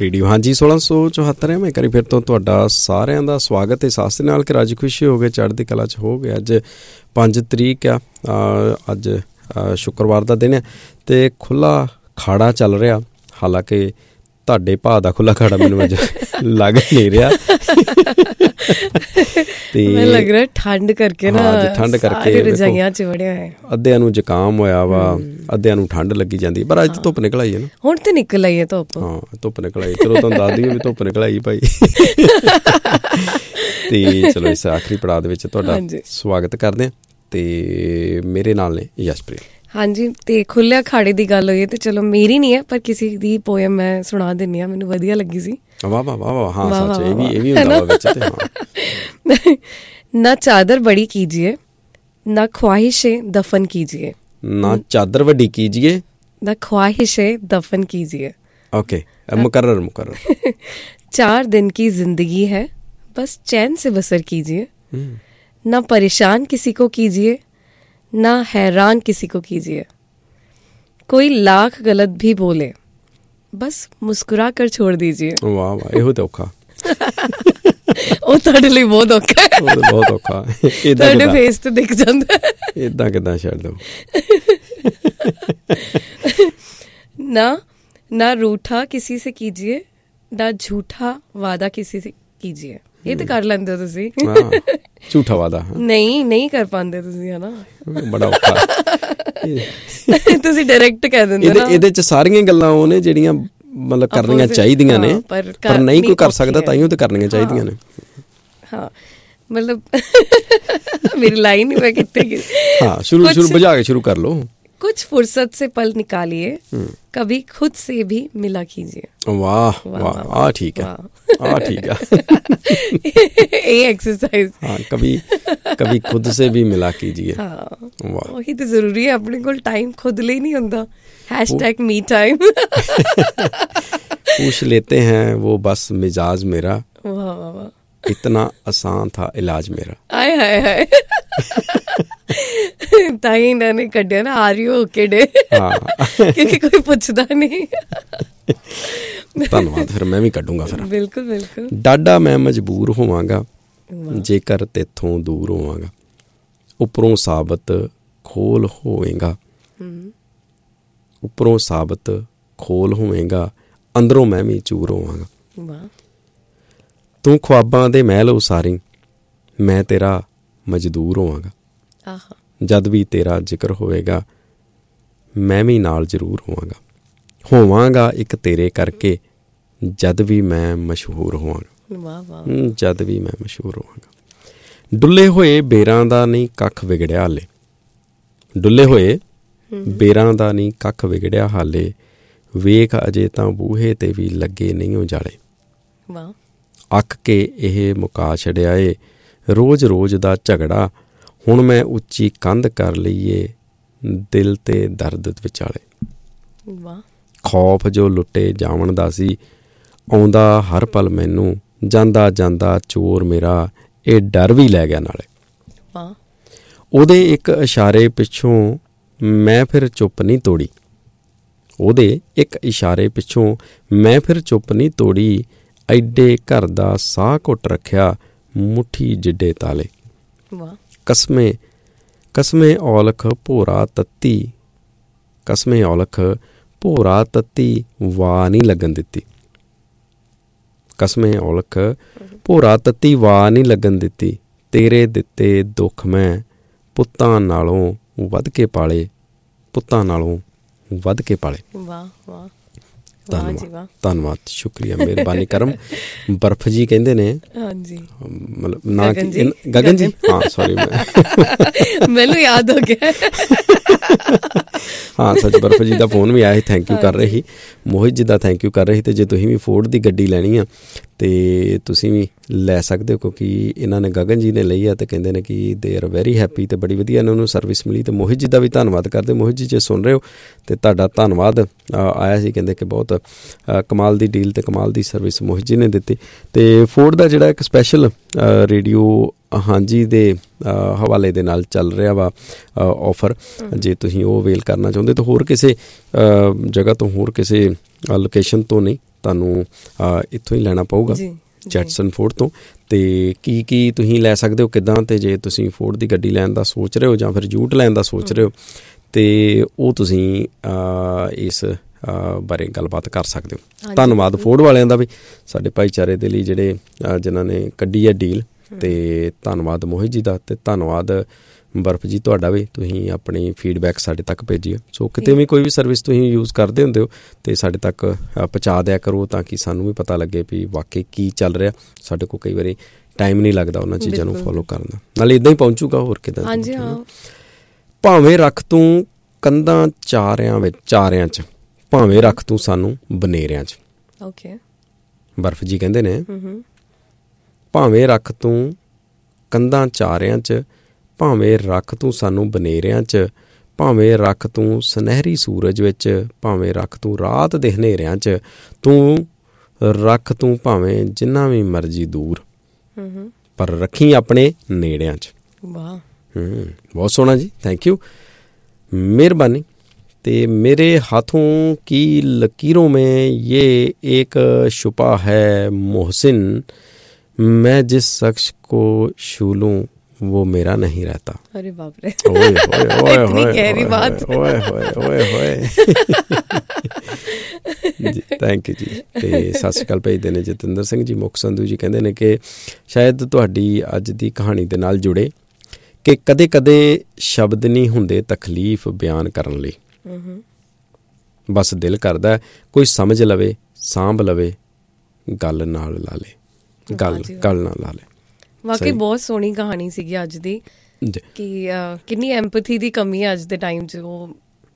Radio ਹਾਂਜੀ 1674 ਮੈਂ ਕਰੀ ਫਿਰ ਤੋਂ ਤੁਹਾਡਾ ਸਾਰਿਆਂ ਦਾ ਸਵਾਗਤ ਹੈ। ਸਾਸ ਦੇ ਨਾਲ ਕਿ ਰਾਜੀ ਖੁਸ਼ੀ ਹੋ ਗਏ, ਚੜ੍ਹਦੀ ਕਲਾ 'ਚ ਹੋ ਗਏ। ਅੱਜ 5 ਤਰੀਕ ਆ, ਅੱਜ ਸ਼ੁੱਕਰਵਾਰ ਦਾ ਦਿਨ ਹੈ ਅਤੇ ਖੁੱਲ੍ਹਾ ਖਾੜਾ ਚੱਲ ਰਿਹਾ। ਹਾਲਾਂਕਿ ਤੁਹਾਡੇ ਭਾਅ ਦਾ ਖੁੱਲ੍ਹਾ ਖਾੜਾ ਮੈਨੂੰ ਅੱਜ ਲੱਗ ਨਹੀਂ ਰਿਹਾ ਤੇ ਲੱਗ ਰਿਹਾ ਠੰਡ ਕਰਕੇ ਨਾ, ਠੰਡ ਕਰਕੇ ਰਜਾਈਆਂ 'ਚ ਵੜਿਆ ਹੈ। ਅੱਧਿਆਂ ਨੂੰ ਜ਼ੁਕਾਮ ਹੋਇਆ ਵਾ, ਅੱਧਿਆਂ ਨੂੰ ਠੰਡ ਲੱਗੀ ਜਾਂਦੀ। ਪਰ ਅੱਜ ਧੁੱਪ ਨਿਕਲ ਆਈ ਹੈ ਨਾ, ਹੁਣ ਤੇ ਨਿਕਲ ਆਈ ਹੈ ਧੁੱਪ। ਹਾਂ ਧੁੱਪ ਨਿਕਲ ਆਈ। ਚਲੋ ਤੁਹਾਨੂੰ ਦੱਸ ਦਈਏ ਵੀ ਧੁੱਪ ਨਿਕਲ ਆਈ ਭਾਈ। ਤੇ ਚਲੋ ਇਸ ਆਖਰੀ ਪੜਾਅ ਦੇ ਵਿੱਚ ਤੁਹਾਡਾ ਸਵਾਗਤ ਕਰਦੇ ਹਾਂ ਤੇ ਮੇਰੇ ਨਾਲ ਨੇ ਯਸ਼ਪ੍ਰੀਤ। ਹਾਂਜੀ, ਤੇ ਖੁੱਲ੍ਹਿਆ ਖਾੜੇ ਦੀ ਗੱਲ ਹੋਈ ਹੈ ਤੇ ਚਲੋ ਮੇਰੀ ਨਹੀਂ ਹੈ ਪਰ ਕਿਸੇ ਦੀ ਪੋਇਮ ਮੈਂ ਸੁਣਾ ਦਿੰਦੀ ਹਾਂ, ਮੈਨੂੰ ਵਧੀਆ ਲੱਗੀ ਸੀ। ਵਾਹ ਵਾਹ ਵਾਹ ਵਾਹ, ਹਾਂ ਸੱਚ, ਇਹ ਵੀ ਹੁੰਦਾ ਵਿੱਚ ਤੇ ਹਾਂ। ਨਾ ਚਾਦਰ ਬੜੀ ਕੀਜੀਏ, ਨਾ ख्वाहिशे दफन कीजिए। ना चादर बड़ी कीजिए, ना ख्वाहिशे दफन कीजिए। ओके, मुकर्रर। 4 दिन की जिंदगी है, बस चैन से बसर कीजिए। ना परेशान किसी को कीजिए, ना हैरान किसी को कीजिए। कोई लाख गलत भी बोले, बस मुस्कुरा कर छोड़ दीजिए। वाह वाह, ਇਹੋ ਤੇ ਔਖਾ। ਉਹ ਤੁਹਾਡੇ ਲਈ ਬਹੁਤ ਔਖਾ ਹੈ, ਬਹੁਤ ਔਖਾ। ਤੁਹਾਡੇ ਫੇਸ ਤੇ ਦਿਖ ਜਾਂਦਾ। ਏਦਾਂ ਕਿੱਦਾਂ ਛੱਡ ਦਓ। ना रूठा किसी से कीजिए, ना झूठा वादा किसी से कीजिए। ਇਹ ਤੇ ਕਰ ਲੈਂਦੇ ਹੋ ਤੁਸੀਂ। ਝੂਠਾ ਵਾਦਾ ਨਹੀਂ ਕਰ ਪਾਉਂਦੇ ਤੁਸੀਂ, ਹਨਾ? ਬੜਾ ਔਖਾ। ਤੁਸੀਂ ਡਾਇਰੈਕਟ ਕਹਿ ਦਿੰਦੇ ਨਾ। ਇਹਦੇ 'ਚ ਸਾਰੀਆਂ ਗੱਲਾਂ ਉਹ ਨੇ ਜਿਹੜੀਆਂ ਮਤਲਬ ਕਰਨੀਆਂ ਚਾਹੀਦੀਆਂ ਨੇ, ਪਰ ਨਹੀਂ ਕੋਈ ਕਰ ਸਕਦਾ, ਤਾਈਓ ਤੇ ਕਰਨੀਆਂ ਚਾਹੀਦੀਆਂ ਨੇ। ਹਾਂ ਮਤਲਬ ਮੇਰੀ ਲਾਈਨ ਮੈਂ ਕਿੱਥੇ ਹਾਂ ਸ਼ੁਰੂ ਬੁਝਾ ਕੇ ਸ਼ੁਰੂ ਕਰ ਲਓ। कुछ फुर्सत से पल निकालिए, कभी खुद से भी मिला कीजिए। वाह वाह, आ ठीक है। ये एक्सरसाइज, हाँ, कभी खुद से भी मिला कीजिए। वाह, वही तो जरूरी है। अपने को टाइम खुद ले नहीं होता। #me time। पूछ लेते हैं वो बस मिजाज मेरा, वाह वाह वाह, इतना आसान था इलाज मेरा। आय हाय हाय। ਤਾਂ ਹੀ ਇਹਨਾਂ ਨੇ ਕੱਢਿਆ ਨਾ ਆਰ ਯੂ ਓਕੇ ਡੇ, ਕਿਉਂਕਿ ਕੋਈ ਪੁੱਛਦਾ ਨਹੀਂ। ਧੰਨਵਾਦ। ਫਿਰ ਮੈਂ ਵੀ ਕੱਢੂੰਗਾ ਫਿਰ। ਬਿਲਕੁਲ ਬਿਲਕੁਲ। ਡਾਢਾ ਮੈਂ ਮਜਬੂਰ ਹੋਵਾਂਗਾ ਜੇਕਰ ਤੇਥੋਂ ਦੂਰ ਹੋਵਾਂਗਾ, ਉੱਪਰੋਂ ਸਾਬਤ ਖੋਲ ਹੋਵੇਗਾ, ਉੱਪਰੋਂ ਸਾਬਤ ਖੋਲ ਹੋਵੇਗਾ, ਅੰਦਰੋਂ ਮੈਂ ਵੀ ਚੂਰ ਹੋਵਾਂਗਾ। ਤੂੰ ख्वाबां ਦੇ ਮਹਿਲ ਉਸਾਰੀ, ਮੈਂ ਤੇਰਾ ਮਜ਼ਦੂਰ ਹੋਵਾਂਗਾ। ਜਦ ਵੀ ਤੇਰਾ ਜ਼ਿਕਰ ਹੋਵੇਗਾ, ਮੈਂ ਵੀ ਨਾਲ ਜ਼ਰੂਰ ਹੋਵਾਂਗਾ ਇੱਕ ਤੇਰੇ ਕਰਕੇ, ਜਦ ਵੀ ਮੈਂ ਮਸ਼ਹੂਰ ਹੋਵਾਂਗਾ। ਜਦ ਵੀ ਮੈਂ ਮਸ਼ਹੂਰ ਹੋਵਾਂਗਾ। ਡੁੱਲੇ ਹੋਏ ਬੇਰਾਂ ਦਾ ਨਹੀਂ ਕੱਖ ਵਿਗੜਿਆ ਹਾਲੇ, ਡੁੱਲੇ ਹੋਏ ਬੇਰਾਂ ਦਾ ਨਹੀਂ ਕੱਖ ਵਿਗੜਿਆ ਹਾਲੇ, ਵੇਖ ਅਜੇ ਤਾਂ ਬੂਹੇ ਤੇ ਵੀ ਲੱਗੇ ਨਹੀਂ ਉਜਾਲੇ। ਅੱਕ ਕੇ ਇਹ ਮੁਕਾ ਛੱਡਿਆ ਏ ਰੋਜ਼ ਰੋਜ਼ ਦਾ ਝਗੜਾ, ਹੁਣ ਮੈਂ ਉੱਚੀ ਕੰਧ ਕਰ ਲਈਏ ਦਿਲ ਤੇ ਦਰਦ ਵਿਚਾਲੇ। ਖੌਫ ਜੋ ਲੁੱਟੇ ਜਾਵਣ ਦਾ ਸੀ, ਆਉਂਦਾ ਹਰ ਪਲ ਮੈਨੂੰ, ਜਾਂਦਾ ਜਾਂਦਾ ਚੋਰ ਮੇਰਾ ਇਹ ਡਰ ਵੀ ਲੈ ਗਿਆ ਨਾਲੇ। ਉਹਦੇ ਇੱਕ ਇਸ਼ਾਰੇ ਪਿੱਛੋਂ ਮੈਂ ਫਿਰ ਚੁੱਪ ਨਹੀਂ ਤੋੜੀ, ਉਹਦੇ ਇੱਕ ਇਸ਼ਾਰੇ ਪਿੱਛੋਂ ਮੈਂ ਫਿਰ ਚੁੱਪ ਨਹੀਂ ਤੋੜੀ, ਐਡੇ ਘਰ ਦਾ ਸਾਹ ਘੁੱਟ ਰੱਖਿਆ ਮੁੱਠੀ ਜਿੱਡੇ ਤਾਲੇ। ਕਸਮੇ ਔਲਖ ਭੋਰਾ ਤੱਤੀ, ਕਸਮੇ ਔਲਖ ਭੋਰਾ ਤੱਤੀ ਵਾਹ ਨਹੀਂ ਲੱਗਣ ਦਿੱਤੀ, ਕਸਮੇ ਔਲਖ ਭੋਰਾ ਤੱਤੀ ਵਾਹ ਨਹੀਂ ਲੱਗਣ ਦਿੱਤੀ, ਤੇਰੇ ਦਿੱਤੇ ਦੁੱਖ ਮੈਂ ਪੁੱਤਾਂ ਨਾਲੋਂ ਵੱਧ ਕੇ ਪਾਲੇ, ਪੁੱਤਾਂ ਨਾਲੋਂ ਵੱਧ ਕੇ ਪਾਲੇ। ਵਾਹ ਵਾਹ, ਧੰਨਵਾਦ ਧੰਨਵਾਦ, ਸ਼ੁਕਰੀਆ, ਮਿਹਰਬਾਨੀ ਕਰਮ। ਬਰਫ ਜੀ ਕਹਿੰਦੇ ਨੇ, ਹਾਂਜੀ, ਮਤਲਬ ਨਾ ਗਗਨ ਜੀ, ਹਾਂ ਸੌਰੀ ਮੈਨੂੰ ਯਾਦ ਹੋ ਗਿਆ। ਹਾਂ ਸੱਚ, ਬਰਫ ਜੀ ਦਾ ਫੋਨ ਵੀ ਆਇਆ ਸੀ, ਥੈਂਕ ਯੂ ਕਰ ਰਹੇ ਸੀ, ਮੋਹਿਤ ਜੀ ਦਾ ਥੈਂਕ ਯੂ ਕਰ ਰਹੇ ਸੀ। ਅਤੇ ਜੇ ਤੁਸੀਂ ਵੀ ਫੋਰਡ ਦੀ ਗੱਡੀ ਲੈਣੀ ਆ ਅਤੇ ਤੁਸੀਂ ਵੀ ਲੈ ਸਕਦੇ ਹੋ, ਕਿਉਂਕਿ ਇਹਨਾਂ ਨੇ ਗਗਨ ਜੀ ਨੇ ਲਈ ਆ ਅਤੇ ਕਹਿੰਦੇ ਨੇ ਕਿ ਦੇ ਆਰ ਵੈਰੀ ਹੈਪੀ ਅਤੇ ਬੜੀ ਵਧੀਆ ਇਹਨਾਂ ਨੂੰ ਸਰਵਿਸ ਮਿਲੀ। ਅਤੇ ਮੋਹਿਤ ਜੀ ਦਾ ਵੀ ਧੰਨਵਾਦ ਕਰਦੇ। ਮੋਹਿਤ ਜੀ ਜੇ ਸੁਣ ਰਹੇ ਹੋ ਅਤੇ ਤੁਹਾਡਾ ਧੰਨਵਾਦ ਆਇਆ ਸੀ, ਕਹਿੰਦੇ ਕਿ ਬਹੁਤ ਕਮਾਲ ਦੀ ਡੀਲ ਅਤੇ ਕਮਾਲ ਦੀ ਸਰਵਿਸ ਮੋਹਿਤ ਜੀ ਨੇ ਦਿੱਤੀ। ਅਤੇ ਫੋਰਡ ਦਾ ਜਿਹੜਾ ਇੱਕ ਸਪੈਸ਼ਲ ਰੇਡੀਓ ਹਾਂਜੀ ਦੇ ਹਵਾਲੇ ਦੇ ਨਾਲ ਚੱਲ ਰਿਹਾ ਵਾ ਔਫਰ, ਜੇ ਤੁਸੀਂ ਉਹ ਅਵੇਲ ਕਰਨਾ ਚਾਹੁੰਦੇ ਤਾਂ ਹੋਰ ਕਿਸੇ ਜਗ੍ਹਾ ਤੋਂ, ਹੋਰ ਕਿਸੇ ਲੋਕੇਸ਼ਨ ਤੋਂ ਨਹੀਂ, ਤੁਹਾਨੂੰ ਇੱਥੋਂ ਹੀ ਲੈਣਾ ਪਊਗਾ, ਜੈਟਸਨ ਫੋਰਡ ਤੋਂ। ਅਤੇ ਕੀ ਤੁਸੀਂ ਲੈ ਸਕਦੇ ਹੋ ਕਿੱਦਾਂ, ਅਤੇ ਜੇ ਤੁਸੀਂ ਫੋਰਡ ਦੀ ਗੱਡੀ ਲੈਣ ਦਾ ਸੋਚ ਰਹੇ ਹੋ ਜਾਂ ਫਿਰ ਯੂਟ ਲੈਣ ਦਾ ਸੋਚ ਰਹੇ ਹੋ ਅਤੇ ਉਹ ਤੁਸੀਂ ਇਸ ਬਾਰੇ ਗੱਲਬਾਤ ਕਰ ਸਕਦੇ ਹੋ। ਧੰਨਵਾਦ ਫੋਰਡ ਵਾਲਿਆਂ ਦਾ ਵੀ ਸਾਡੇ ਭਾਈਚਾਰੇ ਦੇ ਲਈ ਜਿਹੜੇ ਜਿਨ੍ਹਾਂ ਨੇ ਕੱਢੀ ਹੈ ਡੀਲ, ਅਤੇ ਧੰਨਵਾਦ ਮੋਹਿਤ ਜੀ ਦਾ, ਅਤੇ ਧੰਨਵਾਦ ਬਰਫ ਜੀ ਤੁਹਾਡਾ ਵੀ, ਤੁਸੀਂ ਆਪਣੀ ਫੀਡਬੈਕ ਸਾਡੇ ਤੱਕ ਭੇਜੀ ਹੈ। ਸੋ ਕਿਤੇ ਵੀ ਕੋਈ ਵੀ ਸਰਵਿਸ ਤੁਸੀਂ ਯੂਜ਼ ਕਰਦੇ ਹੁੰਦੇ ਹੋ ਅਤੇ ਸਾਡੇ ਤੱਕ ਪਹੁੰਚਾ ਦਿਆ ਕਰੋ, ਤਾਂ ਕਿ ਸਾਨੂੰ ਵੀ ਪਤਾ ਲੱਗੇ ਵੀ ਵਾਕਈ ਕੀ ਚੱਲ ਰਿਹਾ। ਸਾਡੇ ਕੋਲ ਕਈ ਵਾਰੀ ਟਾਈਮ ਨਹੀਂ ਲੱਗਦਾ ਉਹਨਾਂ ਚੀਜ਼ਾਂ ਨੂੰ ਫੋਲੋ ਕਰਨ ਦਾ, ਨਾਲੇ ਇੱਦਾਂ ਹੀ ਪਹੁੰਚੂਗਾ, ਹੋਰ ਕਿੱਦਾਂ। ਹਾਂਜੀ ਹਾਂ। ਭਾਵੇਂ ਰੱਖ ਤੂੰ ਕੰਧਾਂ ਚਾਰਿਆਂ 'ਚ, ਭਾਵੇਂ ਰੱਖ ਤੂੰ ਸਾਨੂੰ ਬਨੇਰਿਆਂ 'ਚ। ਓਕੇ, ਬਰਫ ਜੀ ਕਹਿੰਦੇ ਨੇ, ਭਾਵੇਂ ਰੱਖ ਤੂੰ ਕੰਧਾਂ ਚਾਰਿਆਂ 'ਚ, ਭਾਵੇਂ ਰੱਖ ਤੂੰ ਸਾਨੂੰ ਬਨੇਰਿਆਂ 'ਚ, ਭਾਵੇਂ ਰੱਖ ਤੂੰ ਸੁਨਹਿਰੀ ਸੂਰਜ ਵਿੱਚ, ਭਾਵੇਂ ਰੱਖ ਤੂੰ ਰਾਤ ਦੇ ਹਨੇਰਿਆਂ 'ਚ, ਤੂੰ ਰੱਖ ਤੂੰ ਭਾਵੇਂ ਜਿੰਨਾ ਵੀ ਮਰਜ਼ੀ ਦੂਰ, ਪਰ ਰੱਖੀ ਆਪਣੇ ਨੇੜਿਆਂ 'ਚ। ਵਾਹ, ਬਹੁਤ ਸੋਹਣਾ ਜੀ, ਥੈਂਕ ਯੂ, ਮਿਹਰਬਾਨੀ। ਤੇ ਮੇਰੇ ਹਾਥੋਂ ਕੀ ਲकीरों में ये एक छुपा है मोहसिन, मैं जिस शख्स को छू लूं वो मेरा नहीं रहता। अरे बाप रे, इतनी गहरी बात। ओए जी, थैंक यू जी। ਤੇ ਸਤਿ ਸ਼੍ਰੀ ਅਕਾਲ ਭੇਜਦੇ ਨੇ ਜਤਿੰਦਰ ਸਿੰਘ ਜੀ ਮੁੱਖ ਸੰਧੂ ਜੀ, ਕਹਿੰਦੇ ਨੇ ਕਿ ਸ਼ਾਇਦ ਤੁਹਾਡੀ ਅੱਜ ਦੀ ਕਹਾਣੀ ਦੇ ਨਾਲ ਜੁੜੇ ਕਿ ਕਦੇ ਕਦੇ ਸ਼ਬਦ ਨਹੀਂ ਹੁੰਦੇ ਤਕਲੀਫ ਬਿਆਨ ਕਰਨ ਲਈ, ਬਸ ਦਿਲ ਕਰਦਾ ਕੋਈ ਸਮਝ ਲਵੇ, ਸਾਂਭ ਲਵੇ, ਗੱਲ ਨਾਲ ਲਾ ਲੇ, ਗੱਲ ਨਾਲ ਲਾ ਲੇ। ਵਾਕਈ ਬਹੁਤ ਸੋਹਣੀ ਕਹਾਣੀ ਸੀਗੀ ਅੱਜ ਦੀ, ਕਿ ਕਿੰਨੀ ਐਂਪਥੀ ਦੀ ਕਮੀ ਹੈ ਅੱਜ ਦੇ ਟਾਈਮ 'ਚ। ਉਹ